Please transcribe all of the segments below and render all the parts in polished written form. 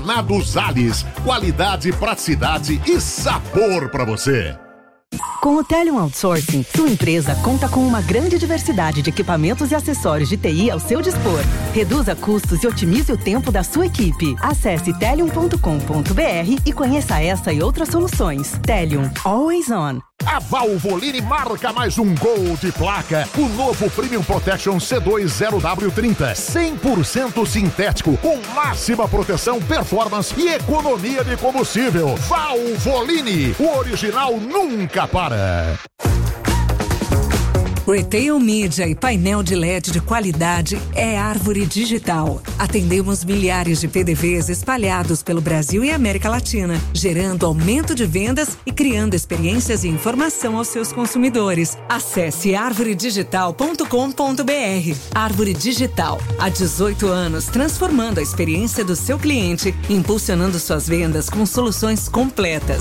Granados Allis. Qualidade, praticidade e sabor para você. Com o Telium Outsourcing, sua empresa conta com uma grande diversidade de equipamentos e acessórios de TI ao seu dispor. Reduza custos e otimize o tempo da sua equipe. Acesse telium.com.br e conheça essa e outras soluções. Telium, always on. A Valvoline marca mais um gol de placa. O novo Premium Protection C2 0W30. 100% sintético, com máxima proteção, performance e economia de combustível. Valvoline, o original nunca para. Retail Media e painel de LED de qualidade é Árvore Digital. Atendemos milhares de PDVs espalhados pelo Brasil e América Latina, gerando aumento de vendas e criando experiências e informação aos seus consumidores. Acesse arvoredigital.com.br. Árvore Digital, há 18 anos transformando a experiência do seu cliente, impulsionando suas vendas com soluções completas.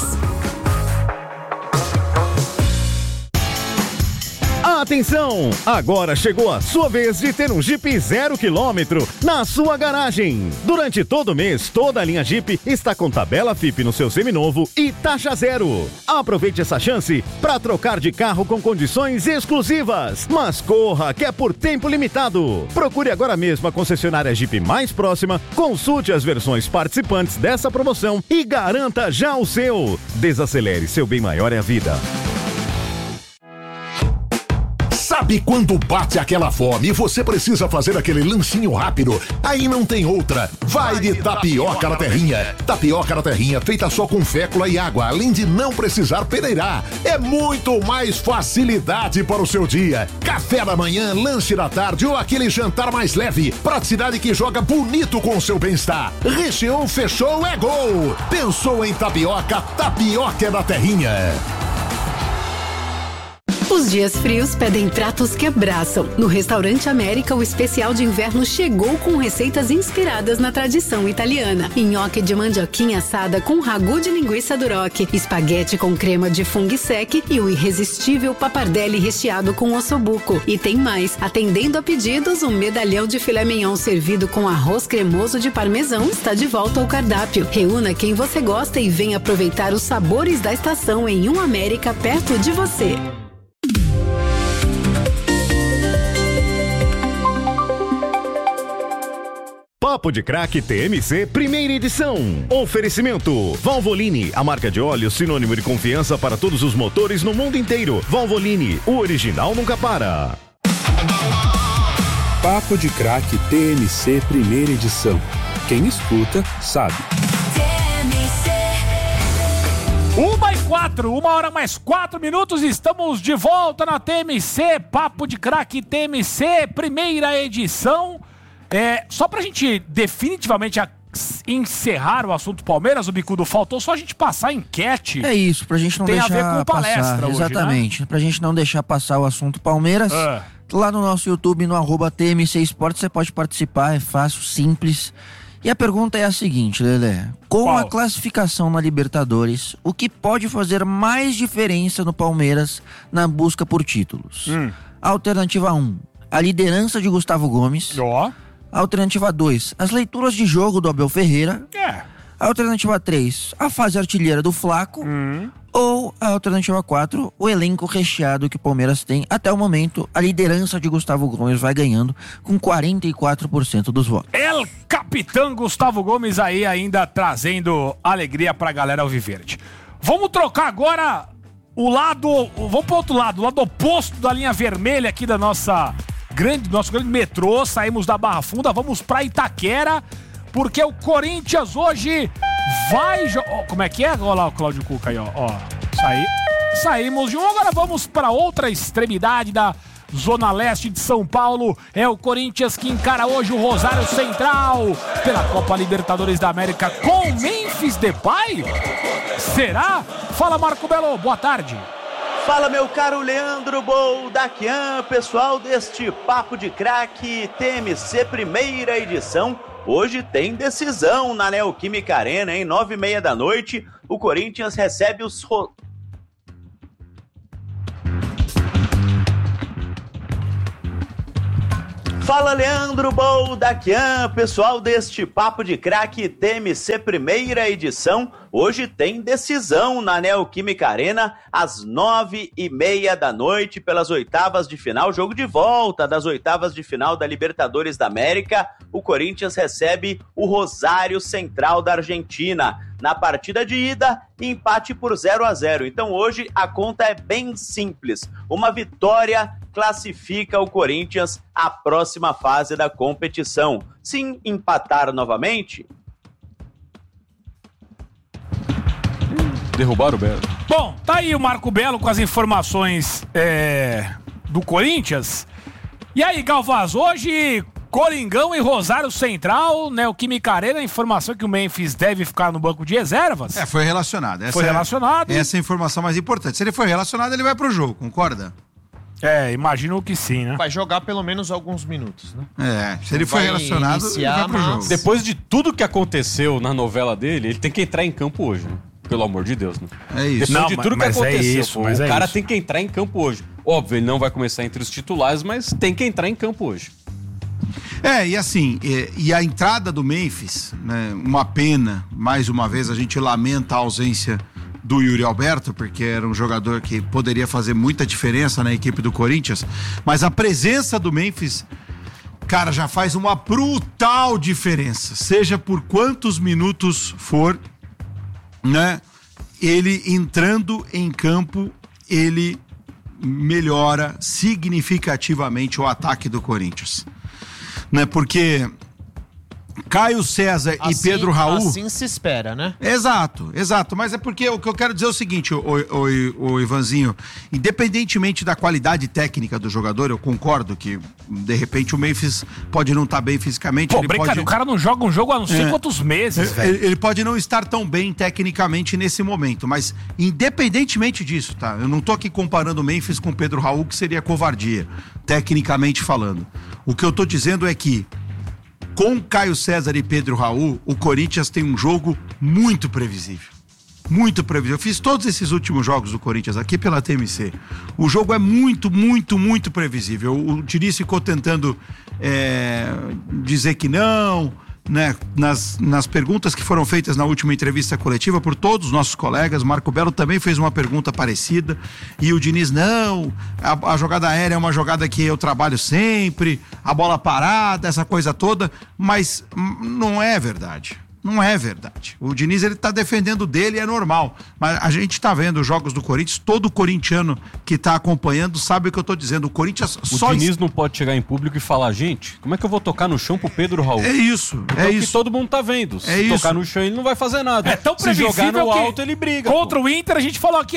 Atenção! Agora chegou a sua vez de ter um Jeep 0 km na sua garagem. Durante todo o mês, toda a linha Jeep está com tabela FIP no seu seminovo e taxa zero. Aproveite essa chance para trocar de carro com condições exclusivas. Mas corra, que é por tempo limitado. Procure agora mesmo a concessionária Jeep mais próxima, consulte as versões participantes dessa promoção e garanta já o seu. Desacelere, seu bem maior é a vida. Sabe quando bate aquela fome e você precisa fazer aquele lanchinho rápido? Aí não tem outra. Vai de tapioca na terrinha. Tapioca na terrinha feita só com fécula e água, além de não precisar peneirar. É muito mais facilidade para o seu dia. Café da manhã, lanche da tarde ou aquele jantar mais leve. Praticidade que joga bonito com o seu bem-estar. Recheou, fechou, é gol. Pensou em tapioca? Tapioca é na terrinha. Os dias frios pedem pratos que abraçam. No Restaurante América, o especial de inverno chegou com receitas inspiradas na tradição italiana. Nhoque de mandioquinha assada com ragu de linguiça duroc, espaguete com crema de fungo sec e o irresistível pappardelle recheado com ossobuco. E tem mais, atendendo a pedidos, um medalhão de filé mignon servido com arroz cremoso de parmesão está de volta ao cardápio. Reúna quem você gosta e venha aproveitar os sabores da estação em um América perto de você. Papo de Crack TMC, primeira edição. Oferecimento: Valvoline, a marca de óleo sinônimo de confiança para todos os motores no mundo inteiro. Valvoline, o original nunca para. Papo de Crack TMC, primeira edição. Quem escuta, sabe. 1h04, 1h mais 4 minutos, estamos de volta na TMC, Papo de Crack TMC, primeira edição. Só pra gente definitivamente encerrar o assunto Palmeiras, o Bicudo, faltou só a gente passar a enquete. É isso, pra gente não deixar passar. Tem a ver com palestra hoje, exatamente, né? Pra gente não deixar passar o assunto Palmeiras. Lá no nosso YouTube, no @TMC Esportes, você pode participar, é fácil, simples. E a pergunta é a seguinte, Lelé. Com a classificação na Libertadores, o que pode fazer mais diferença no Palmeiras na busca por títulos? Alternativa 1, a liderança de Gustavo Gomes. Alternativa 2, as leituras de jogo do Abel Ferreira. Alternativa 3, a fase artilheira do Flaco. Ou a alternativa 4, o elenco recheado que o Palmeiras tem. Até o momento, a liderança de Gustavo Gomes vai ganhando com 44% dos votos. El Capitão Gustavo Gomes aí ainda trazendo alegria pra galera alviverde. Vamos trocar agora o lado, vamos pro outro lado, o lado oposto da linha vermelha aqui da nosso grande metrô. Saímos da Barra Funda, vamos pra Itaquera, porque o Corinthians hoje vai... como é que é? Olha lá o Cláudio Cuca aí, ó. Saímos de um, agora vamos pra outra extremidade da Zona Leste de São Paulo. É o Corinthians que encara hoje o Rosário Central pela Copa Libertadores da América com Memphis Depay. Será? Fala, Marco Belo, boa tarde. Fala, meu caro Leandro Boldaquian, pessoal deste Papo de Crack TMC, primeira edição. Hoje tem decisão na Neoquímica Arena, hein? 9h30 da noite, o Corinthians recebe os... Fala, Leandro Boldaquian, pessoal deste Papo de Craque TMC primeira edição. Hoje tem decisão na Neoquímica Arena às 9h30 da noite pelas oitavas de final, jogo de volta das oitavas de final da Libertadores da América. O Corinthians recebe o Rosário Central da Argentina. Na partida de ida, empate por 0-0. Então hoje a conta é bem simples. Uma vitória classifica o Corinthians à próxima fase da competição. Se empatar novamente... Derrubaram o Belo. Bom, tá aí o Marco Belo com as informações do Corinthians. E aí, Galvaz, hoje Coringão e Rosário Central, Neoquímica Arena, a informação que o Memphis deve ficar no banco de reservas. Foi relacionado. Foi relacionado. Essa é a informação mais importante. Se ele for relacionado, ele vai pro jogo, concorda? Imagino que sim, né? Vai jogar pelo menos alguns minutos, né? Se ele for relacionado, ele vai pro jogo. Depois de tudo que aconteceu na novela dele, ele tem que entrar em campo hoje, né? Pelo amor de Deus, né? É isso. Depois de tudo que aconteceu, o cara tem que entrar em campo hoje. Óbvio, ele não vai começar entre os titulares, mas tem que entrar em campo hoje. E assim, e a entrada do Memphis, né, uma pena, mais uma vez a gente lamenta a ausência do Yuri Alberto, porque era um jogador que poderia fazer muita diferença na equipe do Corinthians, mas a presença do Memphis, cara, já faz uma brutal diferença, seja por quantos minutos for, né? Ele entrando em campo, ele melhora significativamente o ataque do Corinthians, né? Porque Caio César e Pedro Raul... Assim se espera, né? Exato. Mas é porque o que eu quero dizer é o seguinte, o Ivanzinho, independentemente da qualidade técnica do jogador, eu concordo que, de repente, o Memphis pode não estar bem fisicamente. O cara não joga um jogo há não sei quantos meses, velho. Ele pode não estar tão bem tecnicamente nesse momento, mas independentemente disso, tá? Eu não tô aqui comparando o Memphis com o Pedro Raul, que seria covardia, tecnicamente falando. O que eu tô dizendo é que com Caio César e Pedro Raul, o Corinthians tem um jogo muito previsível. Muito previsível. Eu fiz todos esses últimos jogos do Corinthians aqui pela TMC. O jogo é muito, muito, muito previsível. O Diniz ficou tentando dizer que não, né? Nas perguntas que foram feitas na última entrevista coletiva por todos os nossos colegas, Marco Belo também fez uma pergunta parecida, e o Diniz, não, a jogada aérea é uma jogada que eu trabalho sempre, a bola parada, essa coisa toda, mas não é verdade. Não é verdade. O Diniz, ele tá defendendo dele, é normal. Mas a gente tá vendo os jogos do Corinthians, todo corintiano que tá acompanhando sabe o que eu tô dizendo. O Corinthians só... O Diniz não pode chegar em público e falar, gente, como é que eu vou tocar no chão pro Pedro Raul? É isso, então, que todo mundo tá vendo. Se tocar no chão, ele não vai fazer nada. É tão previsível. Se jogar no alto, ele briga. Contra o Inter, a gente falou aqui,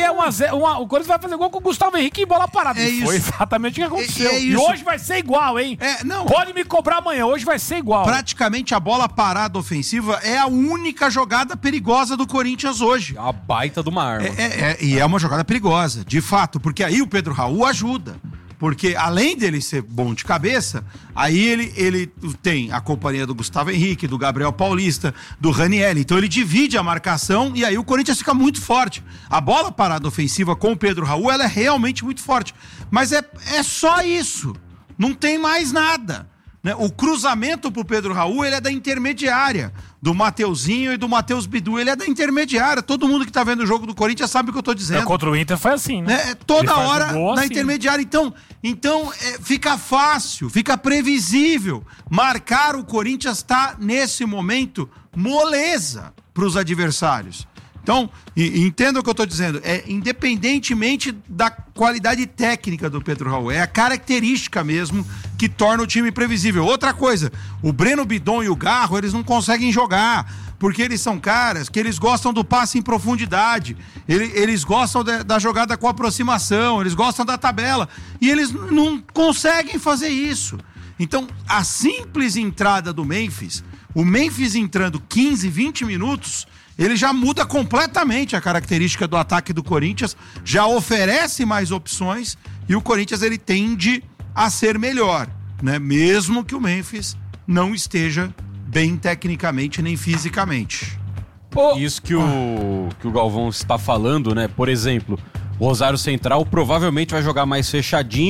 o Corinthians vai fazer gol com o Gustavo Henrique em bola parada. É isso. Foi exatamente o que aconteceu. E hoje vai ser igual, hein? Pode me cobrar amanhã, hoje vai ser igual. Praticamente a bola parada ofensiva é a única jogada perigosa do Corinthians hoje. A baita de uma arma. E é uma jogada perigosa, de fato, porque aí o Pedro Raul ajuda. Porque além dele ser bom de cabeça, aí ele tem a companhia do Gustavo Henrique, do Gabriel Paulista, do Ranieri. Então ele divide a marcação e aí o Corinthians fica muito forte. A bola parada ofensiva com o Pedro Raul, ela é realmente muito forte. Mas é só isso. Não tem mais nada. O cruzamento pro Pedro Raul, ele é da intermediária, do Mateuzinho e do Matheus Bidu, ele é da intermediária. Todo mundo que tá vendo o jogo do Corinthians sabe o que eu tô dizendo. Contra o Inter foi assim, né? Toda hora na intermediária. Então fica fácil, fica previsível. Marcar o Corinthians tá, nesse momento, moleza pros adversários. Então, entenda o que eu estou dizendo, independentemente da qualidade técnica do Pedro Raul, é a característica mesmo que torna o time previsível. Outra coisa, o Breno Bidon e o Garro, eles não conseguem jogar, porque eles são caras que eles gostam do passe em profundidade, eles gostam da jogada com aproximação, eles gostam da tabela, e eles não conseguem fazer isso. Então, a simples entrada do Memphis, o Memphis entrando 15, 20 minutos... ele já muda completamente a característica do ataque do Corinthians, já oferece mais opções e o Corinthians ele tende a ser melhor, né? Mesmo que o Memphis não esteja bem tecnicamente nem fisicamente. Isso que o Galvão está falando, né? Por exemplo, o Rosário Central provavelmente vai jogar mais fechadinho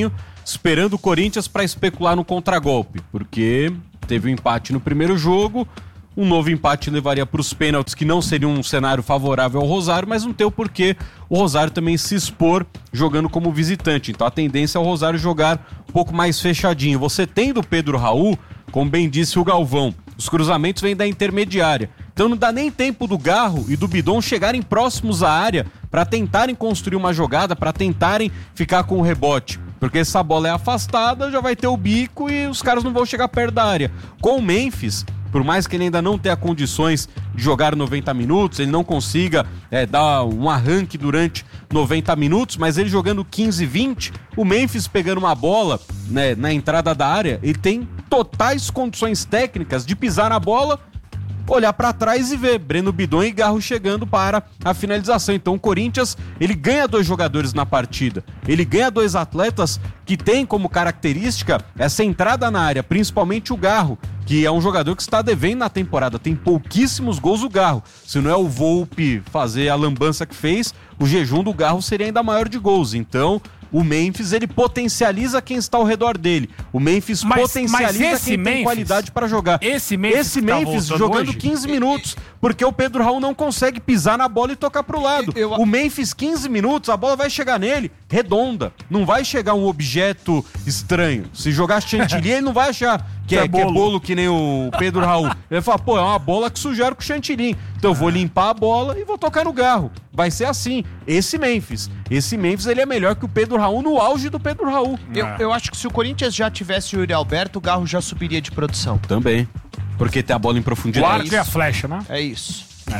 esperando o Corinthians para especular no contragolpe, porque teve um empate no primeiro jogo, um novo empate levaria para os pênaltis, que não seria um cenário favorável ao Rosário, mas não tem o porquê o Rosário também se expor jogando como visitante. Então a tendência é o Rosário jogar um pouco mais fechadinho. Você tendo o Pedro Raul, como bem disse o Galvão, os cruzamentos vêm da intermediária. Então não dá nem tempo do Garro e do Bidon chegarem próximos à área para tentarem construir uma jogada, para tentarem ficar com o rebote. Porque essa bola é afastada, já vai ter o bico e os caras não vão chegar perto da área. Com o Memphis, por mais que ele ainda não tenha condições de jogar 90 minutos, ele não consiga dar um arranque durante 90 minutos, mas ele jogando 15, 20, o Memphis pegando uma bola, né, na entrada da área, ele tem totais condições técnicas de pisar na bola, olhar para trás e ver Breno Bidon e Garro chegando para a finalização. Então o Corinthians, ele ganha 2 jogadores na partida, ele ganha 2 atletas que tem como característica essa entrada na área, principalmente o Garro, que é um jogador que está devendo na temporada, tem pouquíssimos gols o Garro. Se não é o Volpi fazer a lambança que fez, o jejum do Garro seria ainda maior de gols. Então o Memphis, ele potencializa quem está ao redor dele. O Memphis potencializa quem tem qualidade para jogar. Esse Memphis jogando hoje 15 minutos, porque o Pedro Raul não consegue pisar na bola e tocar pro lado. O Memphis, 15 minutos, a bola vai chegar nele redonda. Não vai chegar um objeto estranho. Se jogar chantilly, ele não vai achar que é bolo que nem o Pedro Raul. Ele vai falar, pô, é uma bola que sujaram com chantilly. Então eu vou limpar a bola e vou tocar no Garro. Vai ser assim. Esse Memphis, ele é melhor que o Pedro Raul no auge do Pedro Raul. Eu acho que se o Corinthians já tivesse o Yuri Alberto, o Garro já subiria de produção. Também. Porque tem a bola em profundidade. O arco e a flecha, né? É isso.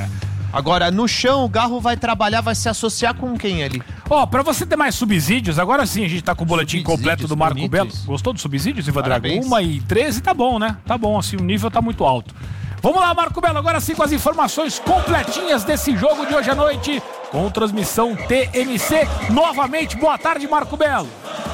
Agora, no chão, o Garro vai trabalhar, vai se associar com quem ali? Pra você ter mais subsídios, agora sim a gente tá com o boletim completo do Marco Belo. Gostou dos subsídios, Ivan Drago? 1h13, tá bom, né? Tá bom, assim, o nível tá muito alto. Vamos lá, Marco Belo, agora sim com as informações completinhas desse jogo de hoje à noite, com transmissão TMC. Novamente, boa tarde, Marco Belo.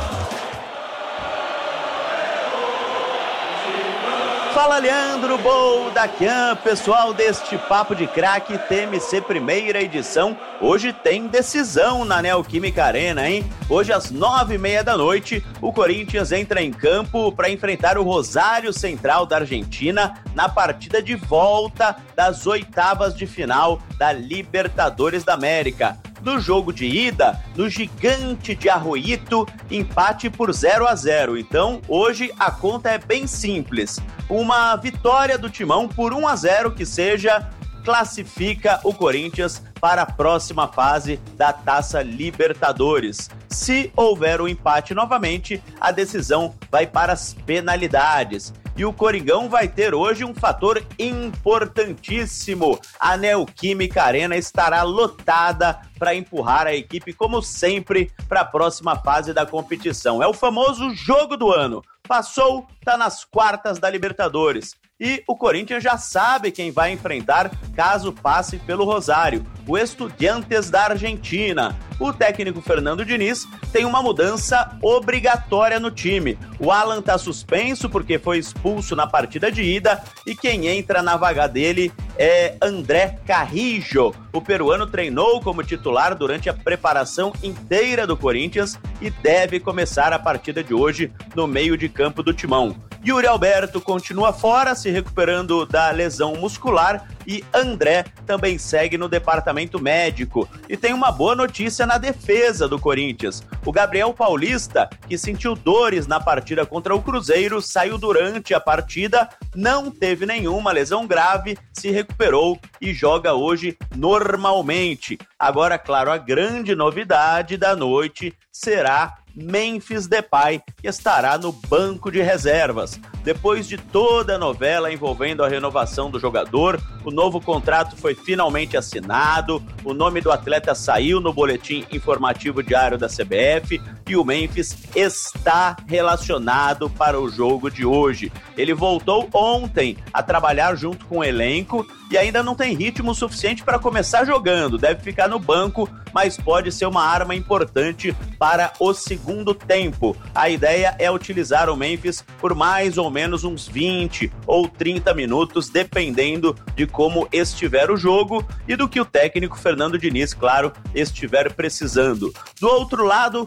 Fala, Leandro Boldaquian, pessoal deste Papo de Craque TMC primeira edição. Hoje tem decisão na Neoquímica Arena, hein? Hoje às 9h30 da noite, o Corinthians entra em campo para enfrentar o Rosário Central da Argentina na partida de volta das 8ª de final da Libertadores da América. No jogo de ida, no Gigante de Arroyito, empate por 0-0. Então, hoje a conta é bem simples. Uma vitória do Timão por 1-0 que seja, classifica o Corinthians para a próxima fase da Taça Libertadores. Se houver um empate novamente, a decisão vai para as penalidades. E o Coringão vai ter hoje um fator importantíssimo. A Neoquímica Arena estará lotada para empurrar a equipe, como sempre, para a próxima fase da competição. É o famoso jogo do ano. Passou, tá nas quartas da Libertadores. E o Corinthians já sabe quem vai enfrentar caso passe pelo Rosário, o Estudiantes da Argentina. O técnico Fernando Diniz tem uma mudança obrigatória no time. O Alan está suspenso porque foi expulso na partida de ida e quem entra na vaga dele é André Carrillo. O peruano treinou como titular durante a preparação inteira do Corinthians e deve começar a partida de hoje no meio de campo do Timão. Yuri Alberto continua fora, se recuperando da lesão muscular, e André também segue no departamento médico. E tem uma boa notícia na defesa do Corinthians. O Gabriel Paulista, que sentiu dores na partida contra o Cruzeiro, saiu durante a partida, não teve nenhuma lesão grave, se recuperou e joga hoje normalmente. Agora, claro, a grande novidade da noite será Memphis Depay, que estará no banco de reservas. Depois de toda a novela envolvendo a renovação do jogador, o novo contrato foi finalmente assinado, o nome do atleta saiu no boletim informativo diário da CBF e o Memphis está relacionado para o jogo de hoje. Ele voltou ontem a trabalhar junto com o elenco e ainda não tem ritmo suficiente para começar jogando, deve ficar no banco, mas pode ser uma arma importante para o segundo tempo. A ideia é utilizar o Memphis por mais ou menos uns 20 ou 30 minutos, dependendo de como estiver o jogo e do que o técnico Fernando Diniz, claro, estiver precisando. Do outro lado, o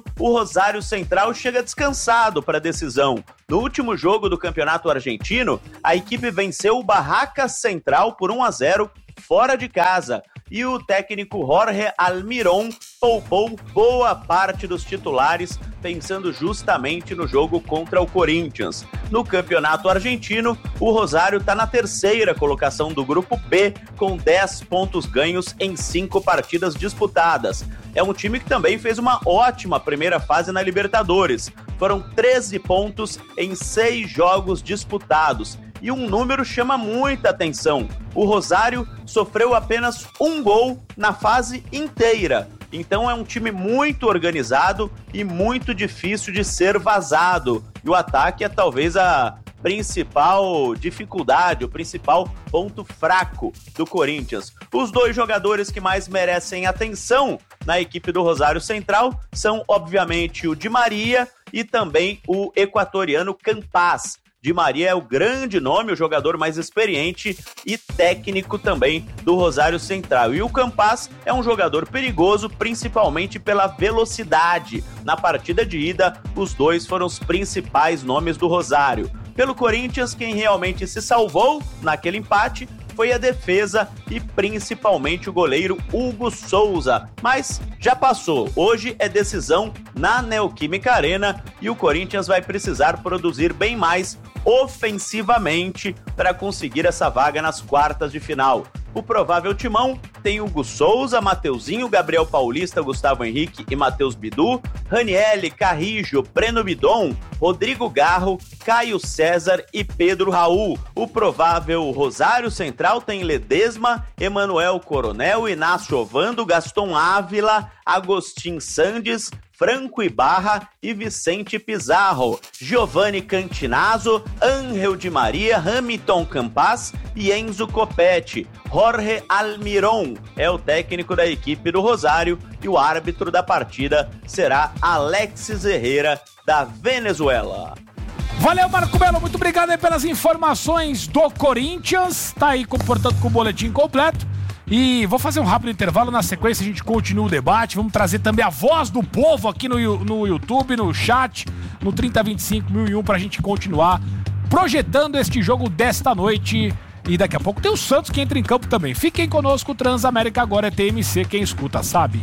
Rosário Central chega descansado para a decisão. No último jogo do Campeonato Argentino, a equipe venceu o Barracas Central por 1-0 fora de casa. E o técnico Jorge Almirón poupou boa parte dos titulares, pensando justamente no jogo contra o Corinthians. No Campeonato Argentino, o Rosário está na 3ª colocação do Grupo B, com 10 pontos ganhos em 5 partidas disputadas. É um time que também fez uma ótima primeira fase na Libertadores. Foram 13 pontos em 6 jogos disputados. E um número chama muita atenção. O Rosário sofreu apenas 1 gol na fase inteira. Então é um time muito organizado e muito difícil de ser vazado. E o ataque é talvez a principal dificuldade, o principal ponto fraco do Corinthians. Os 2 jogadores que mais merecem atenção na equipe do Rosário Central são, obviamente, o Di Maria e também o equatoriano Campas. Di Maria é o grande nome, o jogador mais experiente e técnico também do Rosário Central. E o Campas é um jogador perigoso, principalmente pela velocidade. Na partida de ida, os 2 foram os principais nomes do Rosário. Pelo Corinthians, quem realmente se salvou naquele empate foi a defesa e principalmente o goleiro Hugo Souza. Mas já passou. Hoje é decisão na Neoquímica Arena e o Corinthians vai precisar produzir bem mais ofensivamente para conseguir essa vaga nas quartas de final. O provável timão tem Hugo Souza, Mateuzinho, Gabriel Paulista, Gustavo Henrique e Matheus Bidu, Ranielli, Carrijo, Breno Bidon, Rodrigo Garro, Caio César e Pedro Raul. O provável Rosário Central tem Ledesma, Emanuel Coronel, Inácio Ovando, Gaston Ávila, Agostinho Sandes, Franco Ibarra e Vicente Pizarro, Giovanni Cantinazzo, Ángel Di Maria, Hamilton Campas e Enzo Copete. Jorge Almirón é o técnico da equipe do Rosário e o árbitro da partida será Alexis Herrera, da Venezuela. Valeu, Marco Melo, muito obrigado aí pelas informações do Corinthians. Tá aí, portanto, com o boletim completo. E vou fazer um rápido intervalo, na sequência a gente continua o debate, vamos trazer também a voz do povo aqui no YouTube, no chat, no 3025-1001 pra gente continuar projetando este jogo desta noite. E daqui a pouco tem o Santos que entra em campo também. Fiquem conosco, o Transamérica agora é TMC, quem escuta sabe.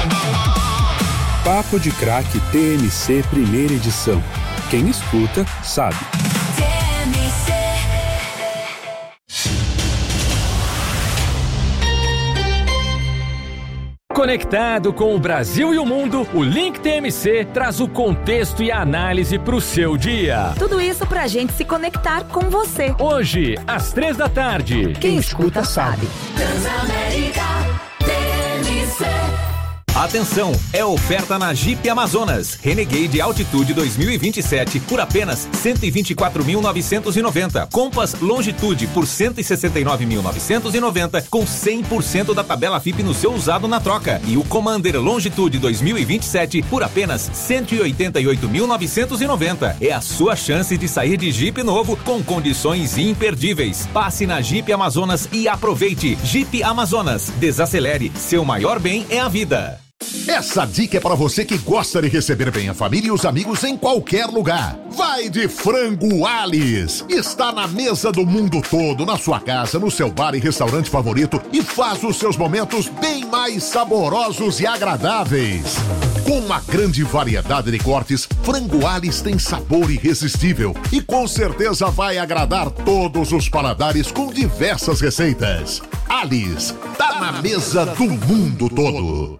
Papo de Craque TMC primeira edição. Quem escuta sabe. Conectado com o Brasil e o mundo, o Link TMC traz o contexto e a análise para o seu dia. Tudo isso pra gente se conectar com você. Hoje, às 3 da tarde. Quem escuta sabe. Transamérica TMC. Atenção, é oferta na Jeep Amazonas Renegade Altitude 2027 por apenas R$ 124.990. Compass Longitude por R$ 169.990 com 100% da tabela FIP no seu usado na troca. E o Commander Longitude 2027 por apenas R$ 188.990. É a sua chance de sair de Jeep novo com condições imperdíveis. Passe na Jeep Amazonas e aproveite. Jeep Amazonas. Desacelere. Seu maior bem é a vida. Essa dica é para você que gosta de receber bem a família e os amigos em qualquer lugar. Vai de Frango Alice. Está na mesa do mundo todo, na sua casa, no seu bar e restaurante favorito e faz os seus momentos bem mais saborosos e agradáveis. Com uma grande variedade de cortes, Frango Alice tem sabor irresistível e com certeza vai agradar todos os paladares com diversas receitas. Alice, tá na mesa do mundo todo.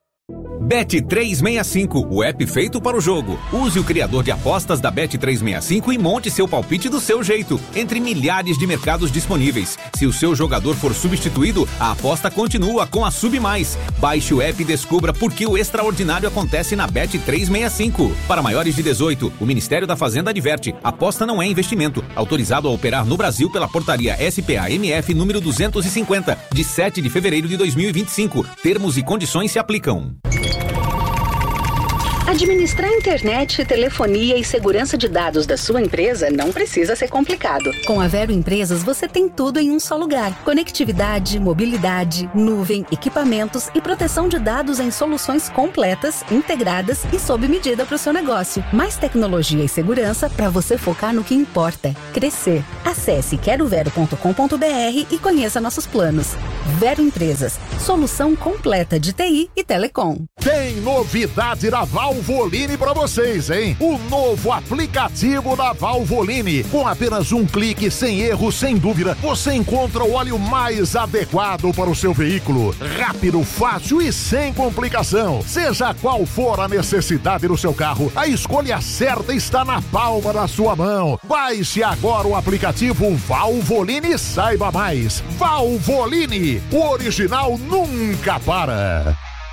Bet365, o app feito para o jogo. Use o criador de apostas da Bet365 e monte seu palpite do seu jeito, entre milhares de mercados disponíveis. Se o seu jogador for substituído, a aposta continua com a Sub+. Baixe o app e descubra por que o extraordinário acontece na Bet365. Para maiores de 18, o Ministério da Fazenda adverte: aposta não é investimento. Autorizado a operar no Brasil pela portaria SPA-MF número 250, de 7 de fevereiro de 2025. Termos e condições se aplicam. Administrar internet, telefonia e segurança de dados da sua empresa não precisa ser complicado. Com a Vero Empresas, você tem tudo em um só lugar. Conectividade, mobilidade, nuvem, equipamentos e proteção de dados em soluções completas, integradas e sob medida para o seu negócio. Mais tecnologia e segurança para você focar no que importa: crescer. Acesse querovero.com.br e conheça nossos planos. Vero Empresas, solução completa de TI e telecom. Tem novidade da Valvoline pra vocês, hein? O novo aplicativo da Valvoline. Com apenas um clique, sem erro, sem dúvida, você encontra o óleo mais adequado para o seu veículo. Rápido, fácil e sem complicação. Seja qual for a necessidade do seu carro, a escolha certa está na palma da sua mão. Baixe agora o aplicativo Valvoline e saiba mais. Valvoline, o original nunca para.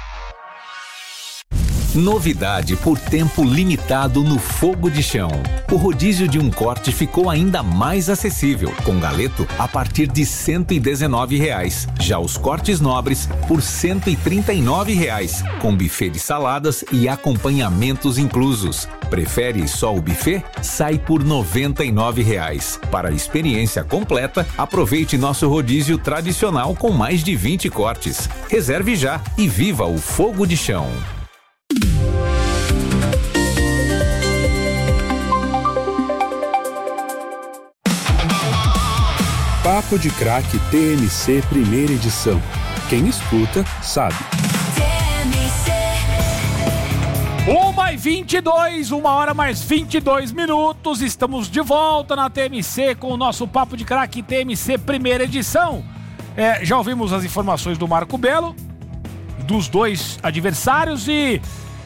Novidade por tempo limitado no Fogo de Chão. O rodízio de um corte ficou ainda mais acessível, com galeto a partir de R$ 119. Já os cortes nobres por R$ 139, com buffet de saladas e acompanhamentos inclusos. Prefere só o buffet? Sai por R$ 99. Para a experiência completa, aproveite nosso rodízio tradicional com mais de 20 cortes. Reserve já e viva o Fogo de Chão. Papo de Craque TMC primeira edição. Quem escuta, sabe. 1h22, 1h mais 22 minutos. Estamos de volta na TMC com o nosso Papo de Craque TMC primeira edição. Já ouvimos as informações do Marco Belo, dos dois adversários e...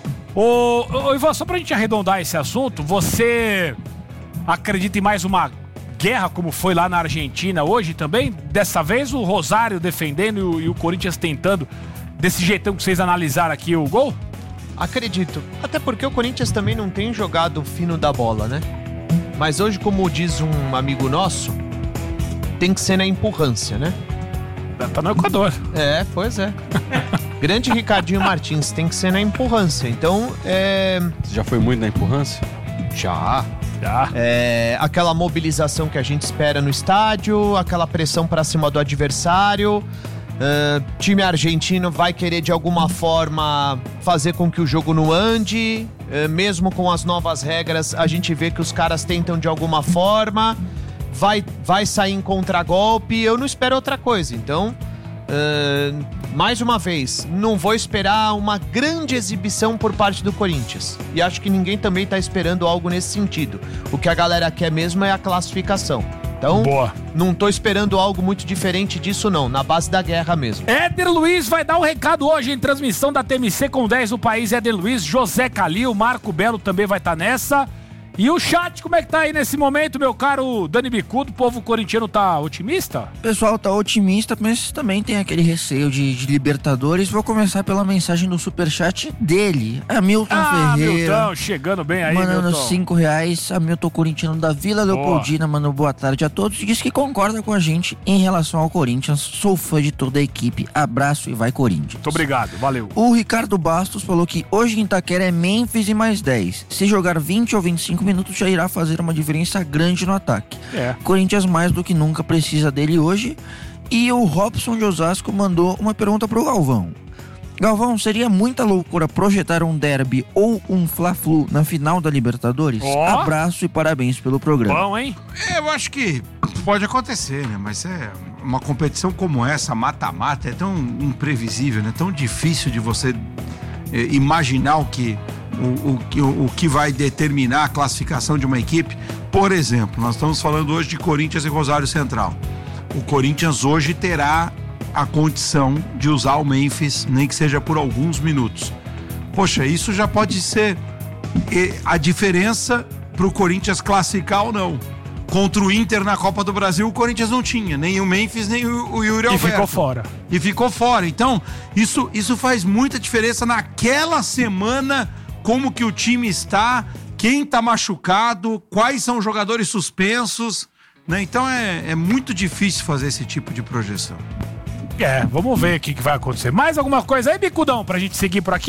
Ivan, só pra gente arredondar esse assunto, você acredita em mais uma guerra como foi lá na Argentina hoje também? Dessa vez o Rosário defendendo e o Corinthians tentando, desse jeitão que vocês analisaram aqui o gol? Acredito. Até porque o Corinthians também não tem jogado fino da bola, né? Mas hoje, como diz um amigo nosso, tem que ser na empurrância, né? Tá no Equador. Pois é. Grande Ricardinho Martins, tem que ser na empurrância. Então, Você já foi muito na empurrância? Já. Aquela mobilização que a gente espera no estádio, aquela pressão pra cima do adversário. Time argentino vai querer de alguma forma fazer com que o jogo não ande. Mesmo com as novas regras, a gente vê que os caras tentam de alguma forma. Vai sair em contragolpe. Eu não espero outra coisa. Então, mais uma vez, não vou esperar uma grande exibição por parte do Corinthians. E acho que ninguém também tá esperando algo nesse sentido. O que a galera quer mesmo é a classificação. Então, não tô esperando algo muito diferente disso não, na base da guerra mesmo. Éder Luiz vai dar um recado hoje em transmissão da TMC com 10 do país. Éder Luiz, José Calil, Marco Belo também vai estar nessa. E o chat, como é que tá aí nesse momento, meu caro Dani Bicudo? O povo corintiano tá otimista? O pessoal tá otimista, mas também tem aquele receio de Libertadores. Vou começar pela mensagem do superchat dele, Hamilton Ferreira. Hamilton, chegando bem aí, mandando R$5. Hamilton corintiano da Vila Leopoldina, mandou boa tarde a todos. Diz que concorda com a gente em relação ao Corinthians. Sou fã de toda a equipe. Abraço e vai Corinthians. Muito obrigado, valeu. O Ricardo Bastos falou que hoje em Itaquera é Memphis e mais 10. Se jogar 20 ou 25 minutos já irá fazer uma diferença grande no ataque. Corinthians mais do que nunca precisa dele hoje. E o Robson de Osasco mandou uma pergunta pro Galvão. Galvão, seria muita loucura projetar um derby ou um Fla-Flu na final da Libertadores? Abraço e parabéns pelo programa. Bom, hein? Eu acho que pode acontecer, né? Mas uma competição como essa, mata-mata, é tão imprevisível, né? Tão difícil de você imaginar o que vai determinar a classificação de uma equipe. Por exemplo, nós estamos falando hoje de Corinthians e Rosário Central. O Corinthians hoje terá a condição de usar o Memphis, nem que seja por alguns minutos. Poxa, isso já pode ser a diferença para o Corinthians classificar ou não. Contra o Inter na Copa do Brasil, o Corinthians não tinha nem o Memphis, nem o Yuri Alberto. E ficou fora. Então, isso faz muita diferença naquela semana, como que o time está, quem está machucado, quais são os jogadores suspensos, né? Então é muito difícil fazer esse tipo de projeção. Vamos ver o que vai acontecer. Mais alguma coisa aí, Bicudão, pra gente seguir por aqui?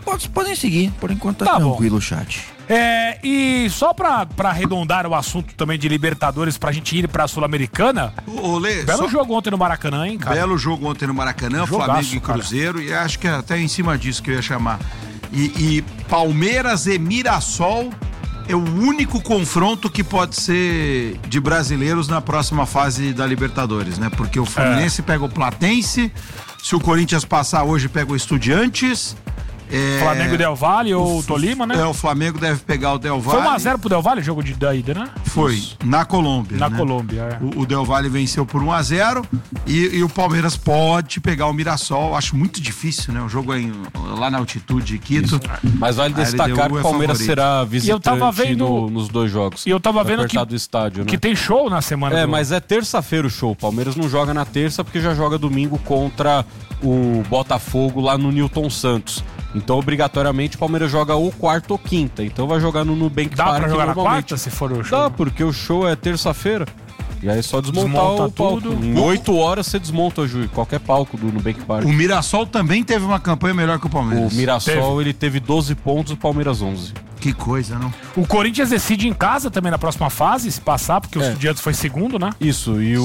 Podem seguir, por enquanto tá tranquilo o chat. E só pra arredondar o assunto também de Libertadores, pra gente ir pra Sul-Americana. Belo jogo ontem no Maracanã, hein, cara? Belo jogo ontem no Maracanã, jogaço, Flamengo e Cruzeiro, cara. E acho que até em cima disso que eu ia chamar. E Palmeiras e Mirassol é o único confronto que pode ser de brasileiros na próxima fase da Libertadores, né? Porque o Fluminense pega o Platense, se o Corinthians passar hoje pega o Estudiantes. Flamengo e Del Valle ou o Tolima, né? O Flamengo deve pegar o Del Valle. Foi 1x0 pro Del Valle, jogo de ida, né? Foi, na Colômbia. Na Colômbia, O Del Valle venceu por 1x0 e o Palmeiras pode pegar o Mirassol. Acho muito difícil, né? O jogo é lá na altitude de Quito. Mas vale destacar que o Palmeiras será visitante nos dois jogos. E eu tava vendo do estádio, né? Que tem show na semana. Mas é terça-feira o show. O Palmeiras não joga na terça porque já joga domingo contra o Botafogo lá no Newton Santos. Então, obrigatoriamente, o Palmeiras joga ou quarta ou quinta. Então, vai jogar no Nubank Park. Dá pra jogar na quarta, se for o show? Dá, porque o show é terça-feira. E aí é só desmontar o palco. Tudo. Em 8 horas você desmonta, qualquer palco do Nubank Park. O Mirassol também teve uma campanha melhor que o Palmeiras. O Mirassol, ele teve 12 pontos, o Palmeiras 11. Que coisa, não? O Corinthians decide em casa também na próxima fase, se passar, porque o Estudiantes foi segundo, né? Isso, e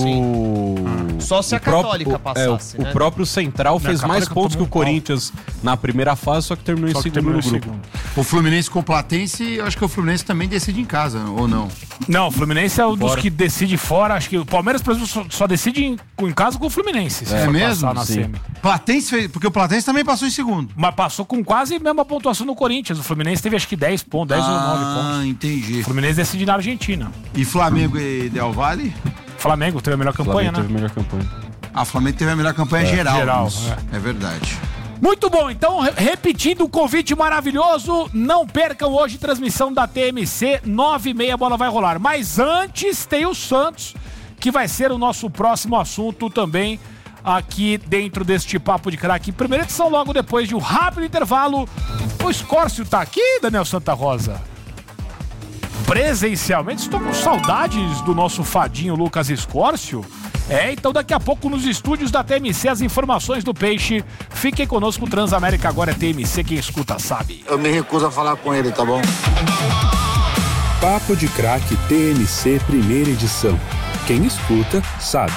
só se a Católica passasse, né? O próprio Central fez mais pontos que o Corinthians na primeira fase, só que terminou em segundo no grupo. O Fluminense com o Platense, eu acho que o Fluminense também decide em casa, ou não? Não, o Fluminense é um dos que decide fora. Acho que o Palmeiras, por exemplo, só decide em casa com o Fluminense. É mesmo? Platense fez, porque o Platense também passou em segundo. Mas passou com quase a mesma pontuação no Corinthians. O Fluminense teve acho que 10 pontos, 10 ou 9 pontos. Entendi. O Fluminense decide na Argentina. E Flamengo e Del Valle? Flamengo teve a melhor campanha, né? Teve a melhor campanha. A Flamengo teve a melhor campanha geral. É verdade. Muito bom, então repetindo o convite maravilhoso, não percam hoje transmissão da TMC, 9h30 a bola vai rolar. Mas antes tem o Santos, que vai ser o nosso próximo assunto também aqui dentro deste Papo de Craque. Primeira edição logo depois de um rápido intervalo. O Escórcio tá aqui, Daniel Santa Rosa? Presencialmente, estou com saudades do nosso fadinho Lucas Escórcio. Então daqui a pouco nos estúdios da TMC as informações do Peixe. Fiquem conosco, o Transamérica agora é TMC, quem escuta sabe. Eu me recuso a falar com ele, tá bom? Papo de Craque TMC primeira edição. Quem escuta sabe.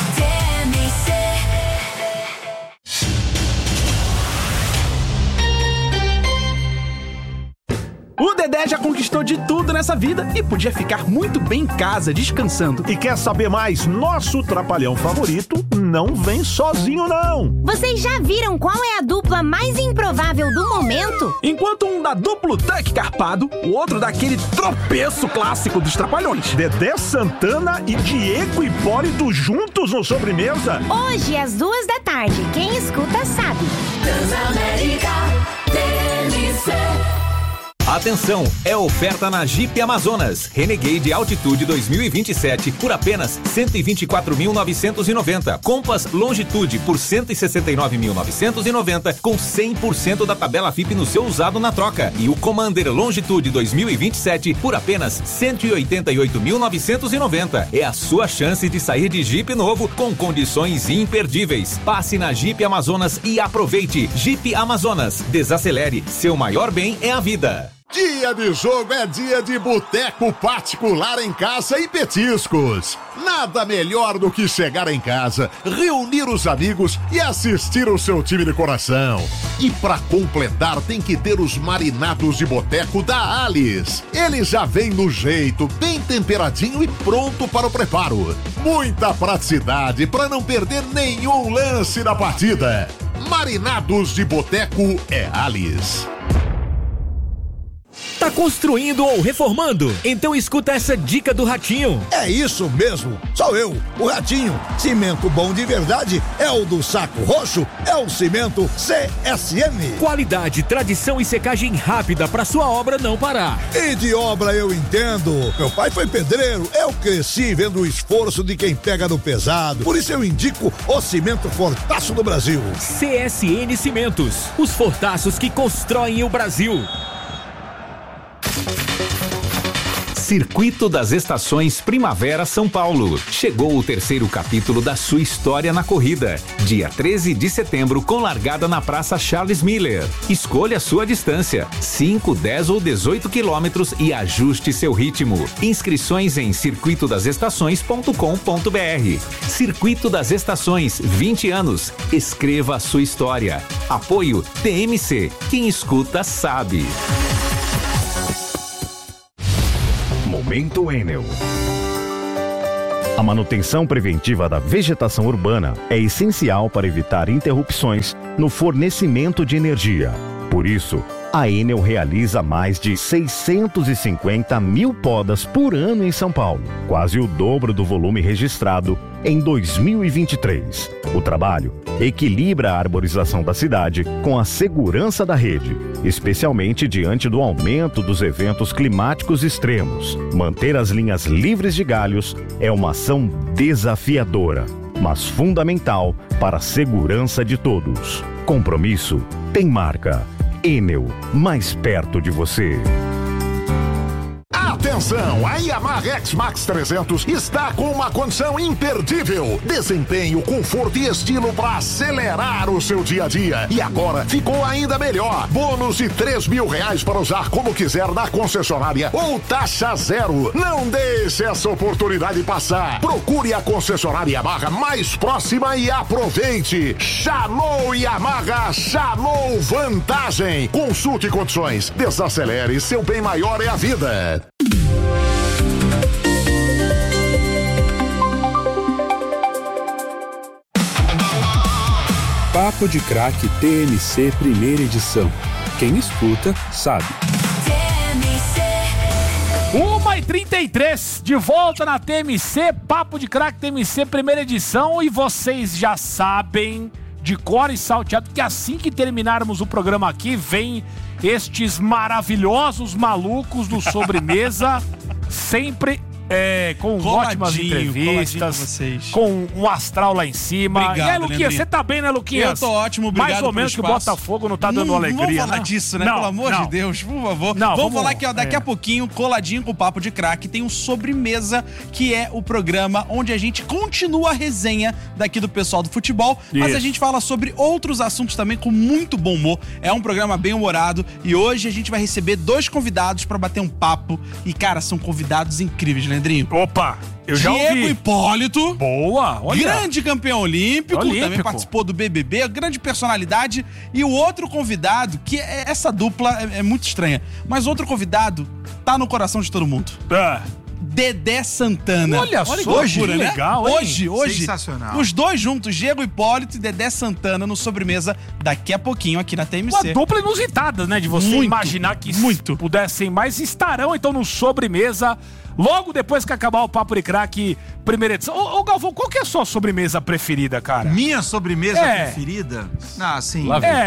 O Dedé já conquistou de tudo nessa vida e podia ficar muito bem em casa, descansando. E quer saber mais? Nosso trapalhão favorito não vem sozinho, não. Vocês já viram qual é a dupla mais improvável do momento? Enquanto um dá duplo duck carpado, o outro dá aquele tropeço clássico dos trapalhões. Dedé Santana e Diego Hipólito juntos no Sobremesa? Hoje, às 2h, quem escuta sabe. Transamérica TMC. Atenção, é oferta na Jeep Amazonas. Renegade Altitude 2027 por apenas R$ 124.990. Compass Longitude por R$ 169.990 com 100% da tabela FIP no seu usado na troca. E o Commander Longitude 2027 por apenas R$ 188.990. É a sua chance de sair de Jeep novo com condições imperdíveis. Passe na Jeep Amazonas e aproveite. Jeep Amazonas. Desacelere. Seu maior bem é a vida. Dia de jogo é dia de boteco particular em casa e petiscos. Nada melhor do que chegar em casa, reunir os amigos e assistir o seu time de coração. E pra completar tem que ter os marinados de boteco da Alice. Ele já vem no jeito, bem temperadinho e pronto para o preparo. Muita praticidade para não perder nenhum lance da partida. Marinados de boteco é Alice. Tá construindo ou reformando? Então escuta essa dica do Ratinho. É isso mesmo, sou eu, o Ratinho. Cimento bom de verdade é o do Saco Roxo, é o cimento CSM. Qualidade, tradição e secagem rápida pra sua obra não parar. E de obra eu entendo. Meu pai foi pedreiro, eu cresci vendo o esforço de quem pega no pesado. Por isso eu indico o cimento Fortaço do Brasil. CSN Cimentos, os fortaços que constroem o Brasil. Circuito das Estações Primavera São Paulo. Chegou o terceiro capítulo da sua história na corrida. Dia 13 de setembro, com largada na Praça Charles Miller. Escolha sua distância, 5, 10 ou 18 quilômetros e ajuste seu ritmo. Inscrições em circuitodasestações.com.br. Circuito das Estações, 20 anos. Escreva a sua história. Apoio TMC. Quem escuta sabe. Momento Enel. A manutenção preventiva da vegetação urbana é essencial para evitar interrupções no fornecimento de energia. Por isso, a Enel realiza mais de 650 mil podas por ano em São Paulo, quase o dobro do volume registrado em 2023. O trabalho equilibra a arborização da cidade com a segurança da rede, especialmente diante do aumento dos eventos climáticos extremos. Manter as linhas livres de galhos é uma ação desafiadora, mas fundamental para a segurança de todos. Compromisso tem marca. Enel, mais perto de você. Atenção, a Yamaha X-Max 300 está com uma condição imperdível. Desempenho, conforto e estilo para acelerar o seu dia a dia. E agora ficou ainda melhor. Bônus de R$3.000 para usar como quiser na concessionária ou taxa zero. Não deixe essa oportunidade passar. Procure a concessionária Yamaha mais próxima e aproveite. Chamou Yamaha, chamou vantagem. Consulte condições. Desacelere, seu bem maior é a vida. Papo de Craque TMC primeira edição. Quem escuta, sabe. 1h33, de volta na TMC, Papo de Craque TMC primeira edição. E vocês já sabem, de cor e salteado, que assim que terminarmos o programa aqui, vem estes maravilhosos malucos do Sobremesa, sempre com ótimas entrevistas, com um astral lá em cima. Obrigado, e aí, Luquinhas, você tá bem, né, Luquinhas? Eu tô ótimo, obrigado. Mais ou menos que o Botafogo não tá dando alegria. Vamos falar disso, né? Pelo amor de Deus, por favor. Vamos falar que daqui a pouquinho, coladinho com o Papo de Craque, tem um Sobremesa, que é o programa onde a gente continua a resenha daqui do pessoal do futebol, mas a gente fala sobre outros assuntos também com muito bom humor. É um programa bem humorado e hoje a gente vai receber 2 convidados pra bater um papo. E, cara, são convidados incríveis, Leandrinho. Opa! Eu já ouvi. Diego Hipólito. Boa, olha. Grande campeão olímpico, também participou do BBB, grande personalidade. E o outro convidado, que essa dupla é muito estranha, mas outro convidado tá no coração de todo mundo. Dedé Santana. Olha só, hoje, loucura, né? Legal, hein? Hoje, sensacional. Os dois juntos, Diego Hipólito e Dedé Santana no Sobremesa, daqui a pouquinho aqui na TMC. Uma dupla inusitada, né? De você imaginar que pudessem mais, estarão então no Sobremesa logo depois que acabar o Papo de Craque primeira edição. Ô Galvão, qual que é a sua sobremesa preferida, cara? Minha sobremesa preferida? Ah, sim.